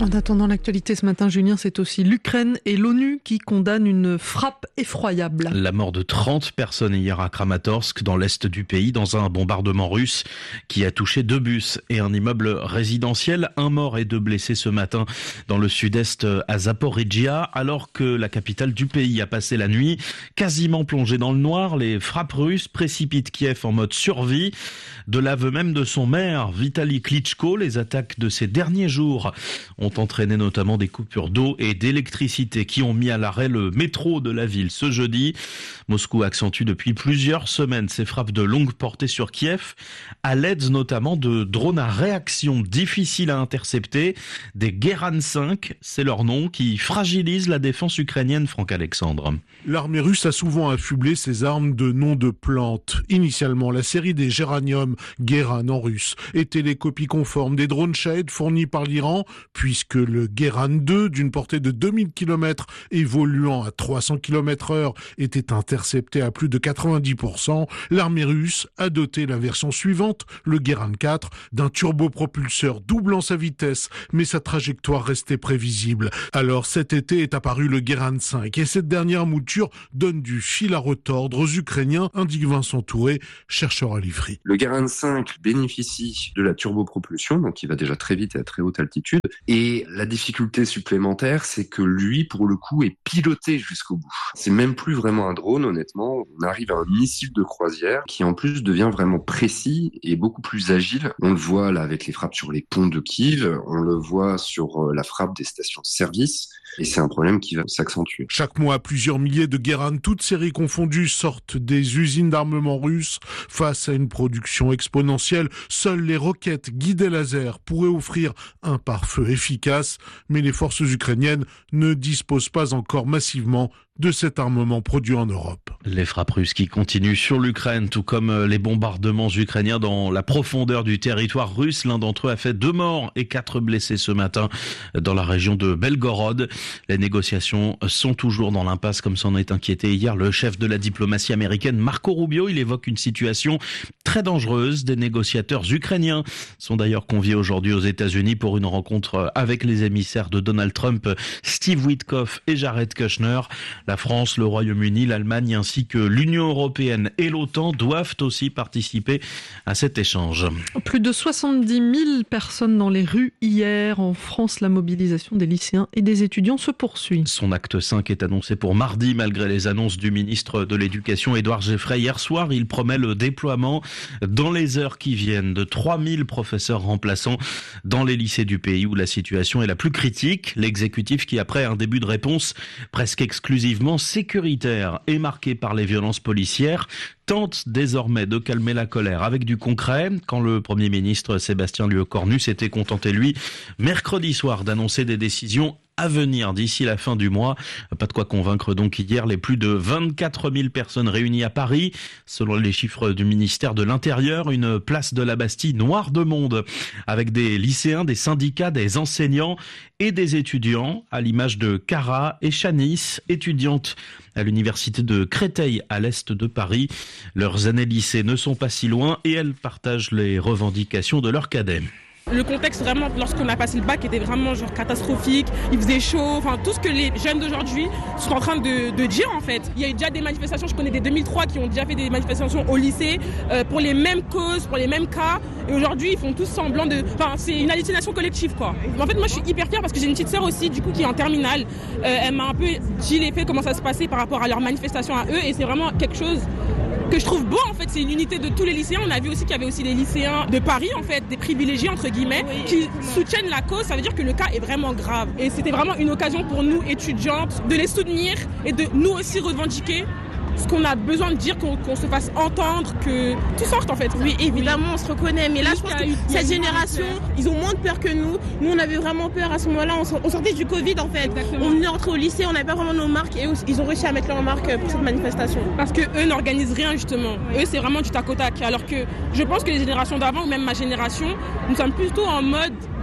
En attendant l'actualité ce matin, Julien, c'est aussi l'Ukraine et l'ONU qui condamnent une frappe effroyable. La mort de trente personnes hier à Kramatorsk, dans l'est du pays, dans un bombardement russe qui a touché deux bus et un immeuble résidentiel. Un mort et deux blessés ce matin dans le sud-est à Zaporizhia, alors que la capitale du pays a passé la nuit quasiment plongée dans le noir. Les frappes russes précipitent Kiev en mode survie. De l'aveu même de son maire, Vitali Klitschko, les attaques de ces derniers jours ont entraîné notamment des coupures d'eau et d'électricité qui ont mis à l'arrêt le métro de la ville ce jeudi. Moscou accentue depuis plusieurs semaines ses frappes de longue portée sur Kiev, à l'aide notamment de drones à réaction difficiles à intercepter, des Geran cinq, c'est leur nom, qui fragilisent la défense ukrainienne. Franck Alexandre. L'armée russe a souvent affublé ses armes de noms de plantes. Initialement, la série des géraniums, Geran en russe, était les copies conformes des drones Shahed fournis par l'Iran, puisque le Geran deux, d'une portée de deux mille kilomètres, évoluant à trois cents kilomètres heure, était intercepté à plus de quatre-vingt-dix pour cent. L'armée russe a doté la version suivante, le Geran quatre, d'un turbopropulseur doublant sa vitesse, mais sa trajectoire restait prévisible. Alors cet été est apparu le Geran cinq, et cette dernière mouture donne du fil à retordre aux Ukrainiens, indique Vincent Touré, chercheur à l'IFRI. Le Geran cinq bénéficie de la turbopropulsion, donc il va déjà très vite et à très haute altitude, et la difficulté supplémentaire, c'est que lui, pour le coup, est piloté jusqu'au bout. C'est même plus vraiment un drone, honnêtement. On arrive à un missile de croisière qui, en plus, devient vraiment précis et beaucoup plus agile. On le voit là avec les frappes sur les ponts de Kiev, on le voit sur la frappe des stations-service, et c'est un problème qui va s'accentuer. Chaque mois, plusieurs milliers de Geran, toutes séries confondues, sortent des usines d'armement russes. Face à une production exponentielle, seules les roquettes guidées laser pourraient offrir un pare-feu efficace, mais les forces ukrainiennes ne disposent pas encore massivement de cet armement produit en Europe. Les frappes russes qui continuent sur l'Ukraine, tout comme les bombardements ukrainiens dans la profondeur du territoire russe. L'un d'entre eux a fait deux morts et quatre blessés ce matin dans la région de Belgorod. Les négociations sont toujours dans l'impasse, comme s'en est inquiété hier le chef de la diplomatie américaine, Marco Rubio. Il évoque une situation très dangereuse. Des négociateurs ukrainiens sont d'ailleurs conviés aujourd'hui aux États-Unis pour une rencontre avec les émissaires de Donald Trump, Steve Witkoff et Jared Kushner. La France, le Royaume-Uni, l'Allemagne ainsi que l'Union européenne et l'OTAN doivent aussi participer à cet échange. Plus de soixante-dix mille personnes dans les rues hier. En France, la mobilisation des lycéens et des étudiants se poursuit. Son acte cinq est annoncé pour mardi, malgré les annonces du ministre de l'Éducation, Édouard Geoffrey. Hier soir, il promet le déploiement dans les heures qui viennent de trois mille professeurs remplaçants dans les lycées du pays où la situation est la plus critique. L'exécutif qui, après un début de réponse presque exclusivement sécuritaire et marqué par les violences policières, tente désormais de calmer la colère avec du concret. Quand le Premier ministre Sébastien Lecornu s'était contenté, lui, mercredi soir, d'annoncer des décisions à venir d'ici la fin du mois. Pas de quoi convaincre donc hier les plus de vingt-quatre mille personnes réunies à Paris. Selon les chiffres du ministère de l'Intérieur, une place de la Bastille noire de monde, avec des lycéens, des syndicats, des enseignants et des étudiants, à l'image de Cara et Chanice, étudiantes à l'université de Créteil à l'est de Paris. Leurs années lycée ne sont pas si loin et elles partagent les revendications de leurs cadets. Le contexte vraiment, lorsqu'on a passé le bac, était vraiment genre catastrophique. Il faisait chaud, enfin tout ce que les jeunes d'aujourd'hui sont en train de, de dire en fait. Il y a eu déjà des manifestations, je connais des deux mille trois qui ont déjà fait des manifestations au lycée euh, pour les mêmes causes, pour les mêmes cas. Et aujourd'hui, ils font tous semblant de... Enfin, c'est une hallucination collective quoi. En fait, moi je suis hyper fière parce que j'ai une petite sœur aussi, du coup, qui est en terminale. Euh, elle m'a un peu dit les faits, comment ça se passait par rapport à leurs manifestations à eux. Et c'est vraiment quelque chose que je trouve beau en fait, c'est l'unité de tous les lycéens. On a vu aussi qu'il y avait aussi les lycéens de Paris en fait, des privilégiés entre guillemets, oui, qui soutiennent la cause. Ça veut dire que le cas est vraiment grave. Et c'était vraiment une occasion pour nous étudiantes de les soutenir et de nous aussi revendiquer ce qu'on a besoin de dire, qu'on, qu'on se fasse entendre, que tout sorte en fait. Oui, évidemment, oui, on se reconnaît, mais là oui, je pense que eu, cette génération, ils ont moins de peur que nous. Nous, on avait vraiment peur à ce moment-là, on sortait du Covid en fait. Exactement. On venait rentrer au lycée, on n'avait pas vraiment nos marques et ils ont réussi à mettre leurs marques pour cette manifestation. Parce qu'eux n'organisent rien justement. Oui. Eux, c'est vraiment du tac au tac. Alors que je pense que les générations d'avant, ou même ma génération, nous sommes plutôt en mode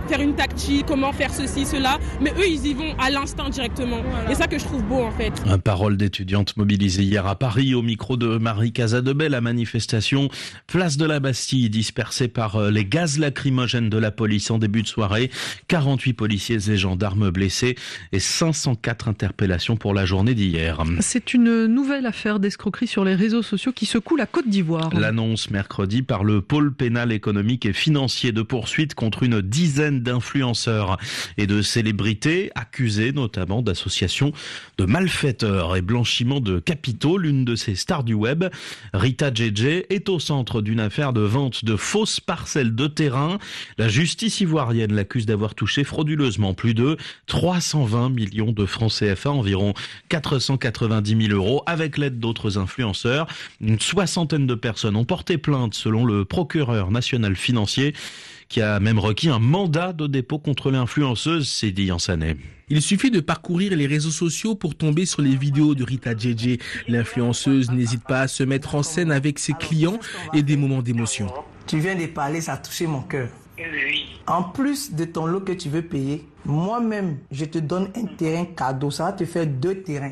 faire une tactique, comment faire ceci, cela. Mais eux, ils y vont à l'instinct directement. Voilà. Et ça que je trouve beau en fait. Un parole d'étudiante mobilisée hier à Paris au micro de Marie Casadebel. La manifestation place de la Bastille dispersée par les gaz lacrymogènes de la police en début de soirée. quarante-huit policiers et gendarmes blessés et cinq cent quatre interpellations pour la journée d'hier. C'est une nouvelle affaire d'escroquerie sur les réseaux sociaux qui secoue la Côte d'Ivoire. L'annonce mercredi par le pôle pénal économique et financier de poursuite contre une dizaine d'influenceurs et de célébrités accusés notamment d'associations de malfaiteurs et blanchiment de capitaux. L'une de ces stars du web, Rita Djedje, est au centre d'une affaire de vente de fausses parcelles de terrain. La justice ivoirienne l'accuse d'avoir touché frauduleusement plus de trois cent vingt millions de francs C F A, environ quatre cent quatre-vingt-dix mille euros, avec l'aide d'autres influenceurs. Une soixantaine de personnes ont porté plainte selon le procureur national financier, qui a même requis un mandat de dépôt contre l'influenceuse Sidi Yansané. Il suffit de parcourir les réseaux sociaux pour tomber sur les vidéos de Rita Djedje. L'influenceuse n'hésite pas à se mettre en scène avec ses clients et des moments d'émotion. Tu viens de parler, ça a touché mon cœur. En plus de ton lot que tu veux payer, moi-même, je te donne un terrain cadeau. Ça va te faire deux terrains.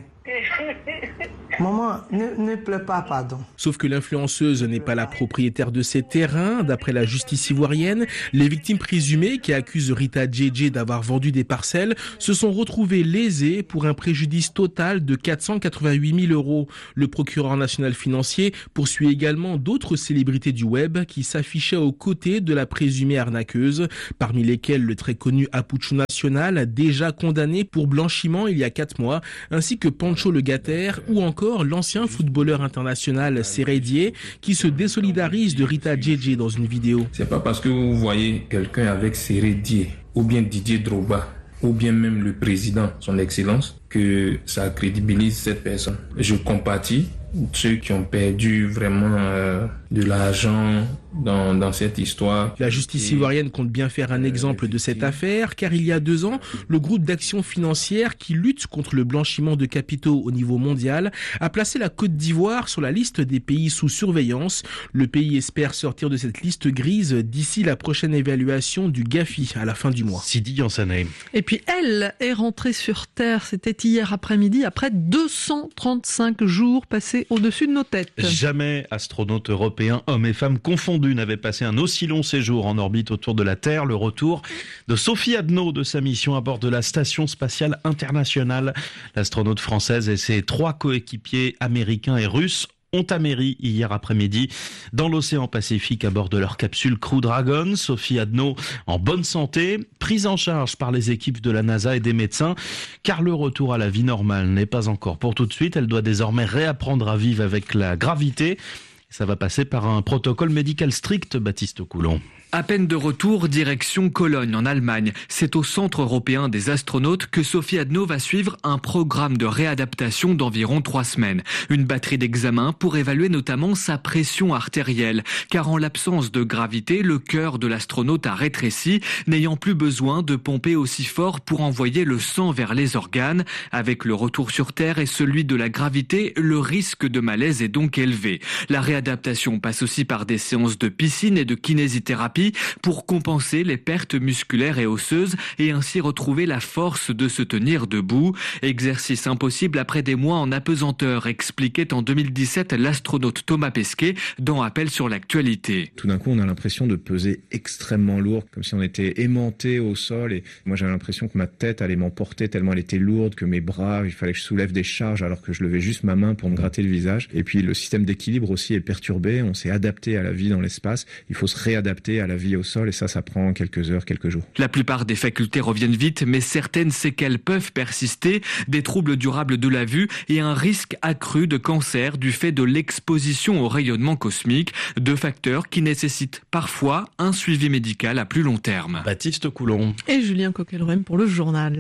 Maman, ne, ne pleure pas, pardon. Sauf que l'influenceuse n'est pas la propriétaire de ces terrains. D'après la justice ivoirienne, les victimes présumées qui accusent Rita Djedje d'avoir vendu des parcelles se sont retrouvées lésées pour un préjudice total de quatre cent quatre-vingt-huit mille euros. Le procureur national financier poursuit également d'autres célébrités du web qui s'affichaient aux côtés de la présumée arnaqueuse, parmi lesquelles le très connu Apuchu National, déjà condamné pour blanchiment il y a quatre mois, ainsi que Pancho Le Gatter ou encore l'ancien footballeur international Seredier qui se désolidarise de Rita Djedje dans une vidéo. C'est pas parce que vous voyez quelqu'un avec Seredier ou bien Didier Drogba ou bien même le président, son excellence, que ça crédibilise cette personne. Je compatis ceux qui ont perdu vraiment euh, de l'argent dans, dans cette histoire. La justice ivoirienne compte bien faire un exemple de cette affaire, car il y a deux ans, le groupe d'action financière qui lutte contre le blanchiment de capitaux au niveau mondial a placé la Côte d'Ivoire sur la liste des pays sous surveillance. Le pays espère sortir de cette liste grise d'ici la prochaine évaluation du GAFI à la fin du mois. Sidi Yansané. Et puis elle est rentrée sur Terre, c'était hier après-midi, après deux cent trente-cinq jours passés au-dessus de nos têtes. Jamais astronautes européens, hommes et femmes confondus, n'avaient passé un aussi long séjour en orbite autour de la Terre. Le retour de Sophie Adno de sa mission à bord de la Station spatiale internationale. L'astronaute française et ses trois coéquipiers américains et russes ont améri hier après-midi dans l'océan Pacifique à bord de leur capsule Crew Dragon. Sophie Adno en bonne santé, prise en charge par les équipes de la NASA et des médecins, car le retour à la vie normale n'est pas encore pour tout de suite. Elle doit désormais réapprendre à vivre avec la gravité. Ça va passer par un protocole médical strict, Baptiste Coulon. À peine de retour, direction Cologne en Allemagne. C'est au Centre européen des astronautes que Sophie Adno va suivre un programme de réadaptation d'environ trois semaines. Une batterie d'examens pour évaluer notamment sa pression artérielle. Car en l'absence de gravité, le cœur de l'astronaute a rétréci, n'ayant plus besoin de pomper aussi fort pour envoyer le sang vers les organes. Avec le retour sur Terre et celui de la gravité, le risque de malaise est donc élevé. La réadaptation passe aussi par des séances de piscine et de kinésithérapie pour compenser les pertes musculaires et osseuses et ainsi retrouver la force de se tenir debout. Exercice impossible après des mois en apesanteur, expliquait en deux mille dix-sept l'astronaute Thomas Pesquet dans Appel sur l'actualité. Tout d'un coup, on a l'impression de peser extrêmement lourd, comme si on était aimanté au sol. Et moi, j'avais l'impression que ma tête allait m'emporter tellement elle était lourde, que mes bras, il fallait que je soulève des charges alors que je levais juste ma main pour me gratter le visage. Et puis, le système d'équilibre aussi est perturbé. On s'est adapté à la vie dans l'espace. Il faut se réadapter à la vie au sol et ça, ça prend quelques heures, quelques jours. La plupart des facultés reviennent vite, mais certaines séquelles peuvent persister, des troubles durables de la vue et un risque accru de cancer du fait de l'exposition au rayonnement cosmique, deux facteurs qui nécessitent parfois un suivi médical à plus long terme. Baptiste Coulon. Et Julien Coquelrem pour le journal.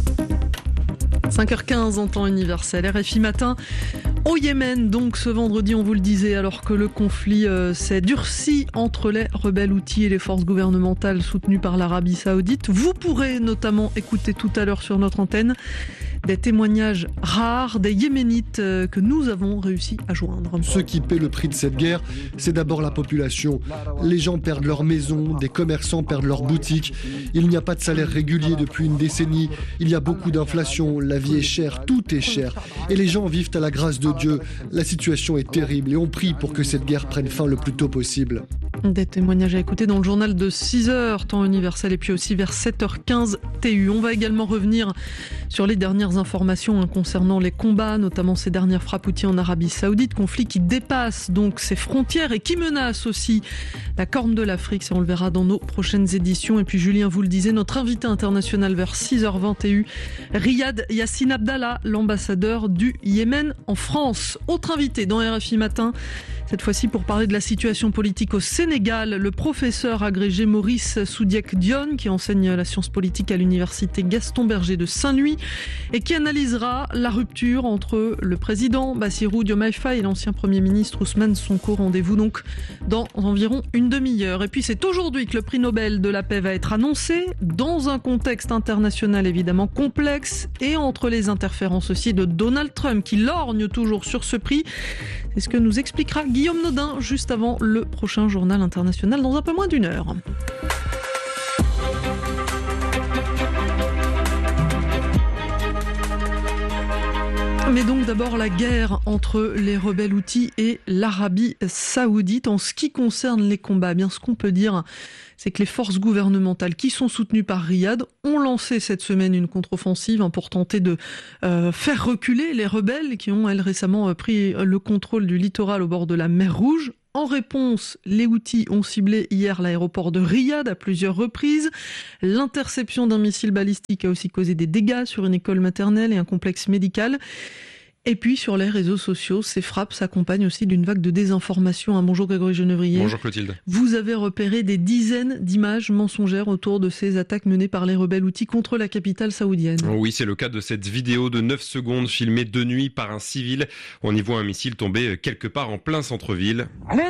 cinq heures quinze en temps universel, R F I matin. Au Yémen, donc ce vendredi, on vous le disait, alors que le conflit euh, s'est durci entre les rebelles Houthis et les forces gouvernementales soutenues par l'Arabie Saoudite. Vous pourrez notamment écouter tout à l'heure sur notre antenne Des témoignages rares des Yéménites que nous avons réussi à joindre. Ceux qui paient le prix de cette guerre, c'est d'abord la population. Les gens perdent leur maison, des commerçants perdent leurs boutiques. Il n'y a pas de salaire régulier depuis une décennie. Il y a beaucoup d'inflation, la vie est chère, tout est cher. Et les gens vivent à la grâce de Dieu. La situation est terrible et on prie pour que cette guerre prenne fin le plus tôt possible. Des témoignages à écouter dans le journal de six heures, temps universel, et puis aussi vers sept heures quinze T U. On va également revenir sur les dernières informations hein, concernant les combats, notamment ces dernières frappes Houthis en Arabie Saoudite, conflit qui dépasse donc ses frontières et qui menace aussi la Corne de l'Afrique. Ça, on le verra dans nos prochaines éditions. Et puis Julien vous le disait, notre invité international vers six heures vingt T U, Riyad Yassine Abdallah, l'ambassadeur du Yémen en France. Autre invité dans R F I Matin, cette fois-ci pour parler de la situation politique au Sénégal, le professeur agrégé Maurice Soudiek-Dione, qui enseigne la science politique à l'université Gaston Berger de Saint-Louis et qui analysera la rupture entre le président Bassirou Diomaye Faye et l'ancien Premier ministre Ousmane Sonko. Rendez-vous donc dans environ une demi-heure. Et puis c'est aujourd'hui que le prix Nobel de la paix va être annoncé, dans un contexte international évidemment complexe et entre les interférences aussi de Donald Trump qui lorgne toujours sur ce prix. C'est ce que nous expliquera Guillaume Nodin juste avant le prochain journal international dans un peu moins d'une heure. Mais donc d'abord la guerre entre les rebelles Houthis et l'Arabie Saoudite. En ce qui concerne les combats, eh bien ce qu'on peut dire, c'est que les forces gouvernementales qui sont soutenues par Riyad ont lancé cette semaine une contre-offensive hein, pour tenter de euh, faire reculer les rebelles qui ont, elles, récemment euh, pris le contrôle du littoral au bord de la mer Rouge. En réponse, les Houthis ont ciblé hier l'aéroport de Riyad à plusieurs reprises. L'interception d'un missile balistique a aussi causé des dégâts sur une école maternelle et un complexe médical. Et puis sur les réseaux sociaux, ces frappes s'accompagnent aussi d'une vague de désinformation. Bonjour Grégory Genevrier. Bonjour Clotilde. Vous avez repéré des dizaines d'images mensongères autour de ces attaques menées par les rebelles Houthis contre la capitale saoudienne. Oui, c'est le cas de cette vidéo de neuf secondes filmée de nuit par un civil. On y voit un missile tomber quelque part en plein centre-ville.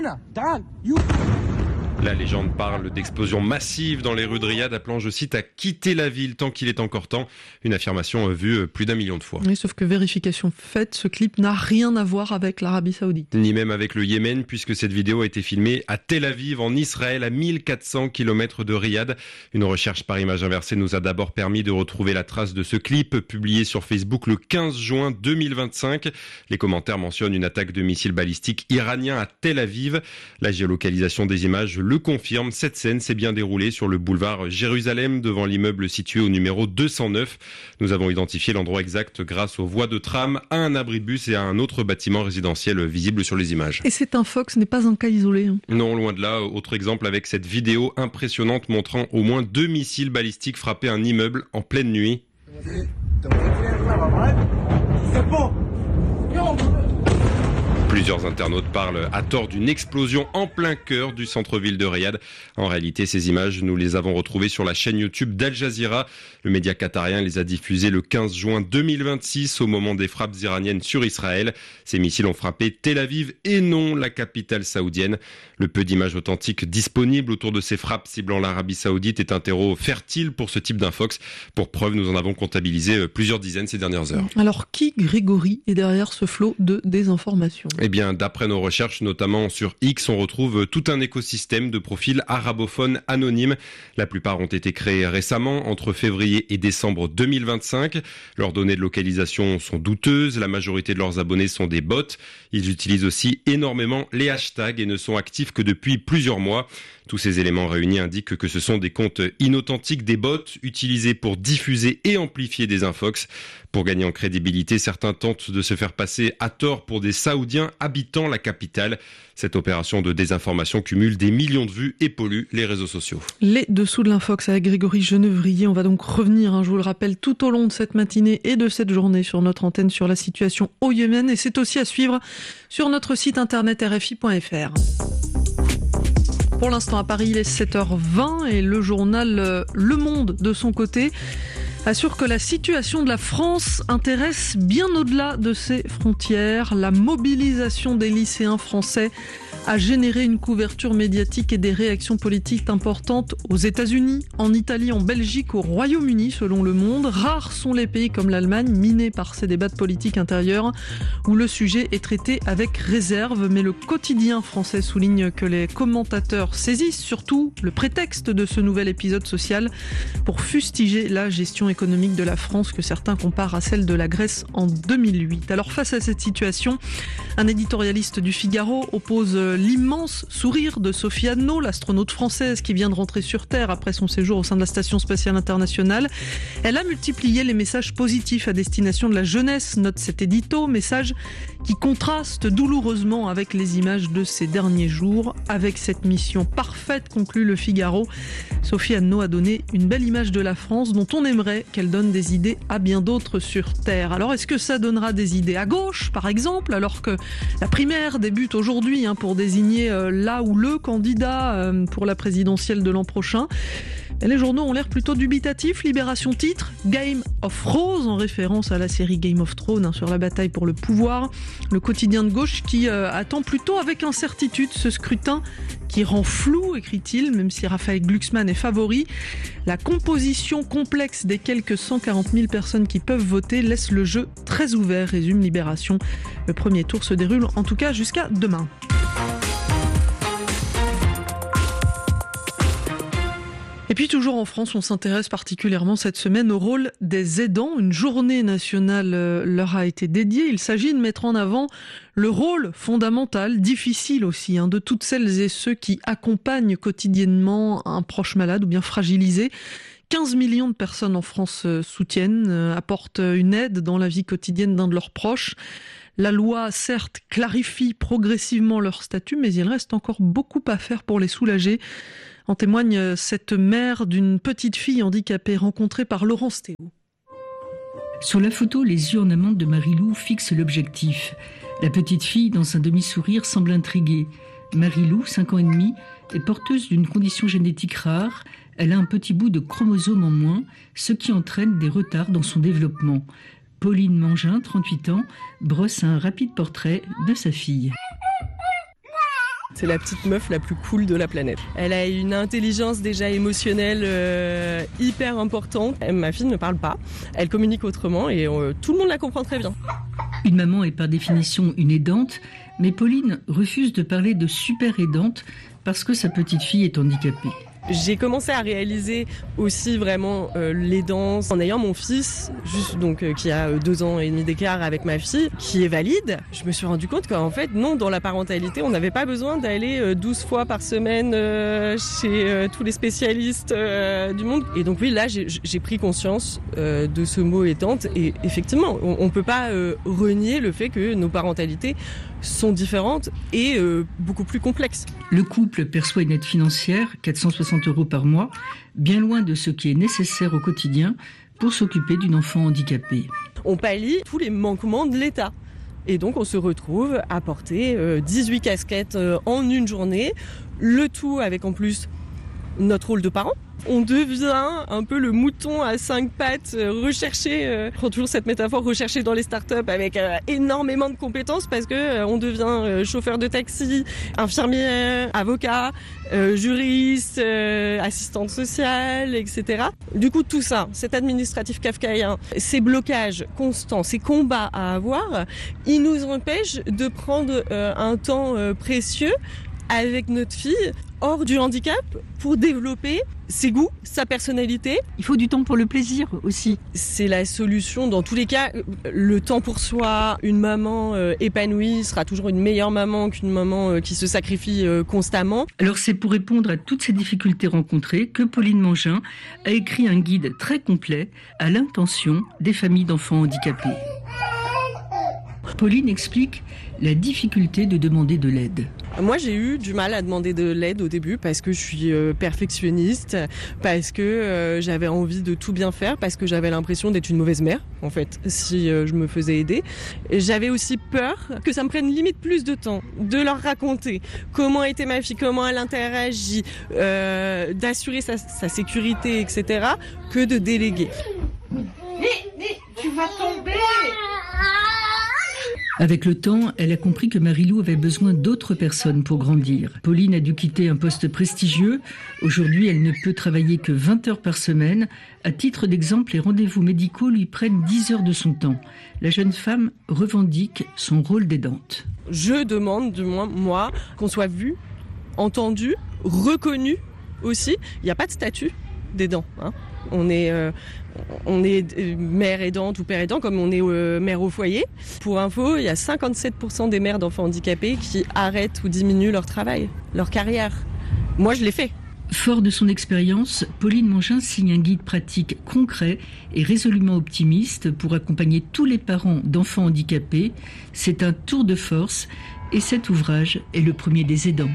La légende parle d'explosions massives dans les rues de Riyad, appelant, je cite, à quitter la ville tant qu'il est encore temps. Une affirmation vue plus d'un million de fois. Oui, sauf que vérification faite, ce clip n'a rien à voir avec l'Arabie Saoudite. Ni même avec le Yémen, puisque cette vidéo a été filmée à Tel Aviv, en Israël, à mille quatre cents kilomètres de Riyad. Une recherche par image inversée nous a d'abord permis de retrouver la trace de ce clip, publié sur Facebook le quinze juin deux mille vingt-cinq. Les commentaires mentionnent une attaque de missiles balistiques iraniens à Tel Aviv. La géolocalisation des images le confirme, cette scène s'est bien déroulée sur le boulevard Jérusalem, devant l'immeuble situé au numéro deux cent neuf. Nous avons identifié l'endroit exact grâce aux voies de tram, à un abri de bus et à un autre bâtiment résidentiel visible sur les images. Et c'est un Fox, ce n'est pas un cas isolé. Hein. Non, loin de là. Autre exemple avec cette vidéo impressionnante montrant au moins deux missiles balistiques frapper un immeuble en pleine nuit. Plusieurs internautes parlent à tort d'une explosion en plein cœur du centre-ville de Riyad. En réalité, ces images, nous les avons retrouvées sur la chaîne YouTube d'Al Jazeera. Le média qatarien les a diffusées le quinze juin deux mille vingt-six au moment des frappes iraniennes sur Israël. Ces missiles ont frappé Tel Aviv et non la capitale saoudienne. Le peu d'images authentiques disponibles autour de ces frappes ciblant l'Arabie Saoudite est un terreau fertile pour ce type d'infox. Pour preuve, nous en avons comptabilisé plusieurs dizaines ces dernières heures. Alors qui, Grégory, est derrière ce flot de désinformation ? Eh bien, d'après nos recherches, notamment sur X, on retrouve tout un écosystème de profils arabophones anonymes. La plupart ont été créés récemment, entre février et décembre deux mille vingt-cinq. Leurs données de localisation sont douteuses. La majorité de leurs abonnés sont des bots. Ils utilisent aussi énormément les hashtags et ne sont actifs que depuis plusieurs mois. Tous ces éléments réunis indiquent que ce sont des comptes inauthentiques, des bots utilisés pour diffuser et amplifier des infox. Pour gagner en crédibilité, certains tentent de se faire passer à tort pour des Saoudiens habitant la capitale. Cette opération de désinformation cumule des millions de vues et pollue les réseaux sociaux. Les dessous de l'infox avec Grégory Genevrier. On va donc revenir, hein, je vous le rappelle, tout au long de cette matinée et de cette journée sur notre antenne sur la situation au Yémen. Et c'est aussi à suivre sur notre site internet R F I point F R. Pour l'instant, à Paris, il est sept heures vingt et le journal Le Monde, de son côté, assure que la situation de la France intéresse bien au-delà de ses frontières. La mobilisation des lycéens français a généré une couverture médiatique et des réactions politiques importantes aux États-Unis, en Italie, en Belgique, au Royaume-Uni, selon Le Monde. Rares sont les pays comme l'Allemagne, minés par ces débats de politique intérieure, où le sujet est traité avec réserve. Mais le quotidien français souligne que les commentateurs saisissent surtout le prétexte de ce nouvel épisode social pour fustiger la gestion économique de la France que certains comparent à celle de la Grèce en deux mille huit. Alors face à cette situation, un éditorialiste du Figaro oppose l'immense sourire de Sophie Adno, l'astronaute française qui vient de rentrer sur Terre après son séjour au sein de la Station spatiale internationale. Elle a multiplié les messages positifs à destination de la jeunesse, note cet édito, message qui contraste douloureusement avec les images de ces derniers jours. Avec cette mission parfaite, conclut le Figaro, Sophie Adno a donné une belle image de la France dont on aimerait qu'elle donne des idées à bien d'autres sur Terre. Alors est-ce que ça donnera des idées à gauche, par exemple, alors que la primaire débute aujourd'hui hein, pour désigner euh, là ou le candidat euh, pour la présidentielle de l'an prochain? Et les journaux ont l'air plutôt dubitatifs. Libération titre Game of Thrones, en référence à la série Game of Thrones hein, sur la bataille pour le pouvoir. Le quotidien de gauche qui euh, attend plutôt avec incertitude ce scrutin qui rend flou, écrit-il, même si Raphaël Glucksmann est favori. La composition complexe des quelques cent quarante mille personnes qui peuvent voter laisse le jeu très ouvert, résume Libération. Le premier tour se déroule en tout cas jusqu'à demain. Et puis toujours en France, on s'intéresse particulièrement cette semaine au rôle des aidants. Une journée nationale leur a été dédiée. Il s'agit de mettre en avant le rôle fondamental, difficile aussi, hein, de toutes celles et ceux qui accompagnent quotidiennement un proche malade ou bien fragilisé. quinze millions de personnes en France soutiennent, apportent une aide dans la vie quotidienne d'un de leurs proches. La loi, certes, clarifie progressivement leur statut, mais il reste encore beaucoup à faire pour les soulager. En témoigne cette mère d'une petite fille handicapée rencontrée par Laurence Théo. Sur la photo, les yeux en amande de Marie-Lou fixent l'objectif. La petite fille, dans un demi-sourire, semble intriguée. Marie-Lou, cinq ans et demi, est porteuse d'une condition génétique rare. Elle a un petit bout de chromosome en moins, ce qui entraîne des retards dans son développement. Pauline Mangin, trente-huit ans, brosse un rapide portrait de sa fille. C'est la petite meuf la plus cool de la planète. Elle a une intelligence déjà émotionnelle euh, hyper importante. Ma fille ne parle pas, elle communique autrement et euh, tout le monde la comprend très bien. Une maman est par définition une aidante, mais Pauline refuse de parler de super aidante parce que sa petite fille est handicapée. J'ai commencé à réaliser aussi vraiment euh, l'aidance en ayant mon fils, juste donc euh, qui a deux ans et demi d'écart avec ma fille, qui est valide. Je me suis rendu compte qu'en fait, non, dans la parentalité, on n'avait pas besoin d'aller euh, douze fois par semaine euh, chez euh, tous les spécialistes euh, du monde. Et donc oui, là, j'ai, j'ai pris conscience euh, de ce mot aidante. Et effectivement, on ne peut pas euh, renier le fait que nos parentalités sont différentes et euh, beaucoup plus complexes. Le couple perçoit une aide financière, quatre cent soixante euros par mois, bien loin de ce qui est nécessaire au quotidien pour s'occuper d'une enfant handicapée. On pallie tous les manquements de l'État. Et donc on se retrouve à porter euh, dix-huit casquettes euh, en une journée, le tout avec en plus notre rôle de parent. On devient un peu le mouton à cinq pattes recherché, euh, je prends toujours cette métaphore, recherché dans les startups avec euh, énormément de compétences parce que euh, on devient euh, chauffeur de taxi, infirmière, avocat, euh, juriste, euh, assistante sociale, et cetera. Du coup, tout ça, cet administratif kafkaïen, ces blocages constants, ces combats à avoir, ils nous empêchent de prendre euh, un temps euh, précieux avec notre fille hors du handicap pour développer ses goûts, sa personnalité. Il faut du temps pour le plaisir aussi. C'est la solution dans tous les cas. Le temps pour soi, une maman euh, épanouie sera toujours une meilleure maman qu'une maman euh, qui se sacrifie euh, constamment. Alors c'est pour répondre à toutes ces difficultés rencontrées que Pauline Mangin a écrit un guide très complet à l'intention des familles d'enfants handicapés. Pauline explique la difficulté de demander de l'aide. Moi, j'ai eu du mal à demander de l'aide au début parce que je suis euh, perfectionniste, parce que euh, j'avais envie de tout bien faire, parce que j'avais l'impression d'être une mauvaise mère, en fait, si euh, je me faisais aider. Et j'avais aussi peur que ça me prenne limite plus de temps de leur raconter comment était ma fille, comment elle interagit, euh, d'assurer sa, sa sécurité, et cetera, que de déléguer. Mais, mais, tu vas tomber! Avec le temps, elle a compris que Marie-Lou avait besoin d'autres personnes pour grandir. Pauline a dû quitter un poste prestigieux. Aujourd'hui, elle ne peut travailler que vingt heures par semaine. À titre d'exemple, les rendez-vous médicaux lui prennent dix heures de son temps. La jeune femme revendique son rôle d'aidante. Je demande, du moins moi, qu'on soit vu, entendu, reconnu aussi. Il n'y a pas de statut d'aidant, hein. On est, euh, on est mère aidante ou père aidant comme on est euh, mère au foyer. Pour info, il y a cinquante-sept pour cent des mères d'enfants handicapés qui arrêtent ou diminuent leur travail, leur carrière. Moi, je l'ai fait. Fort de son expérience, Pauline Mangin signe un guide pratique concret et résolument optimiste pour accompagner tous les parents d'enfants handicapés. C'est un tour de force et cet ouvrage est le premier des aidants.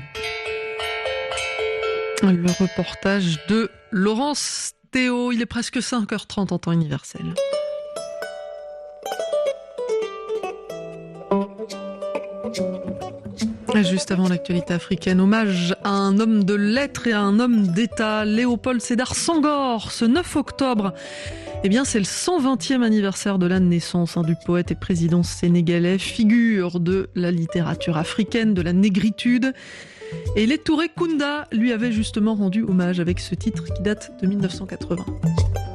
Le reportage de Laurence Théo, il est presque cinq heures trente en temps universel. Juste avant l'actualité africaine, hommage à un homme de lettres et à un homme d'État, Léopold Sédar Senghor, ce neuf octobre. Eh bien, c'est le cent vingtième anniversaire de la naissance hein, du poète et président sénégalais, figure de la littérature africaine, de la négritude. Et les Touré Kunda lui avaient justement rendu hommage avec ce titre qui date de mille neuf cent quatre-vingts.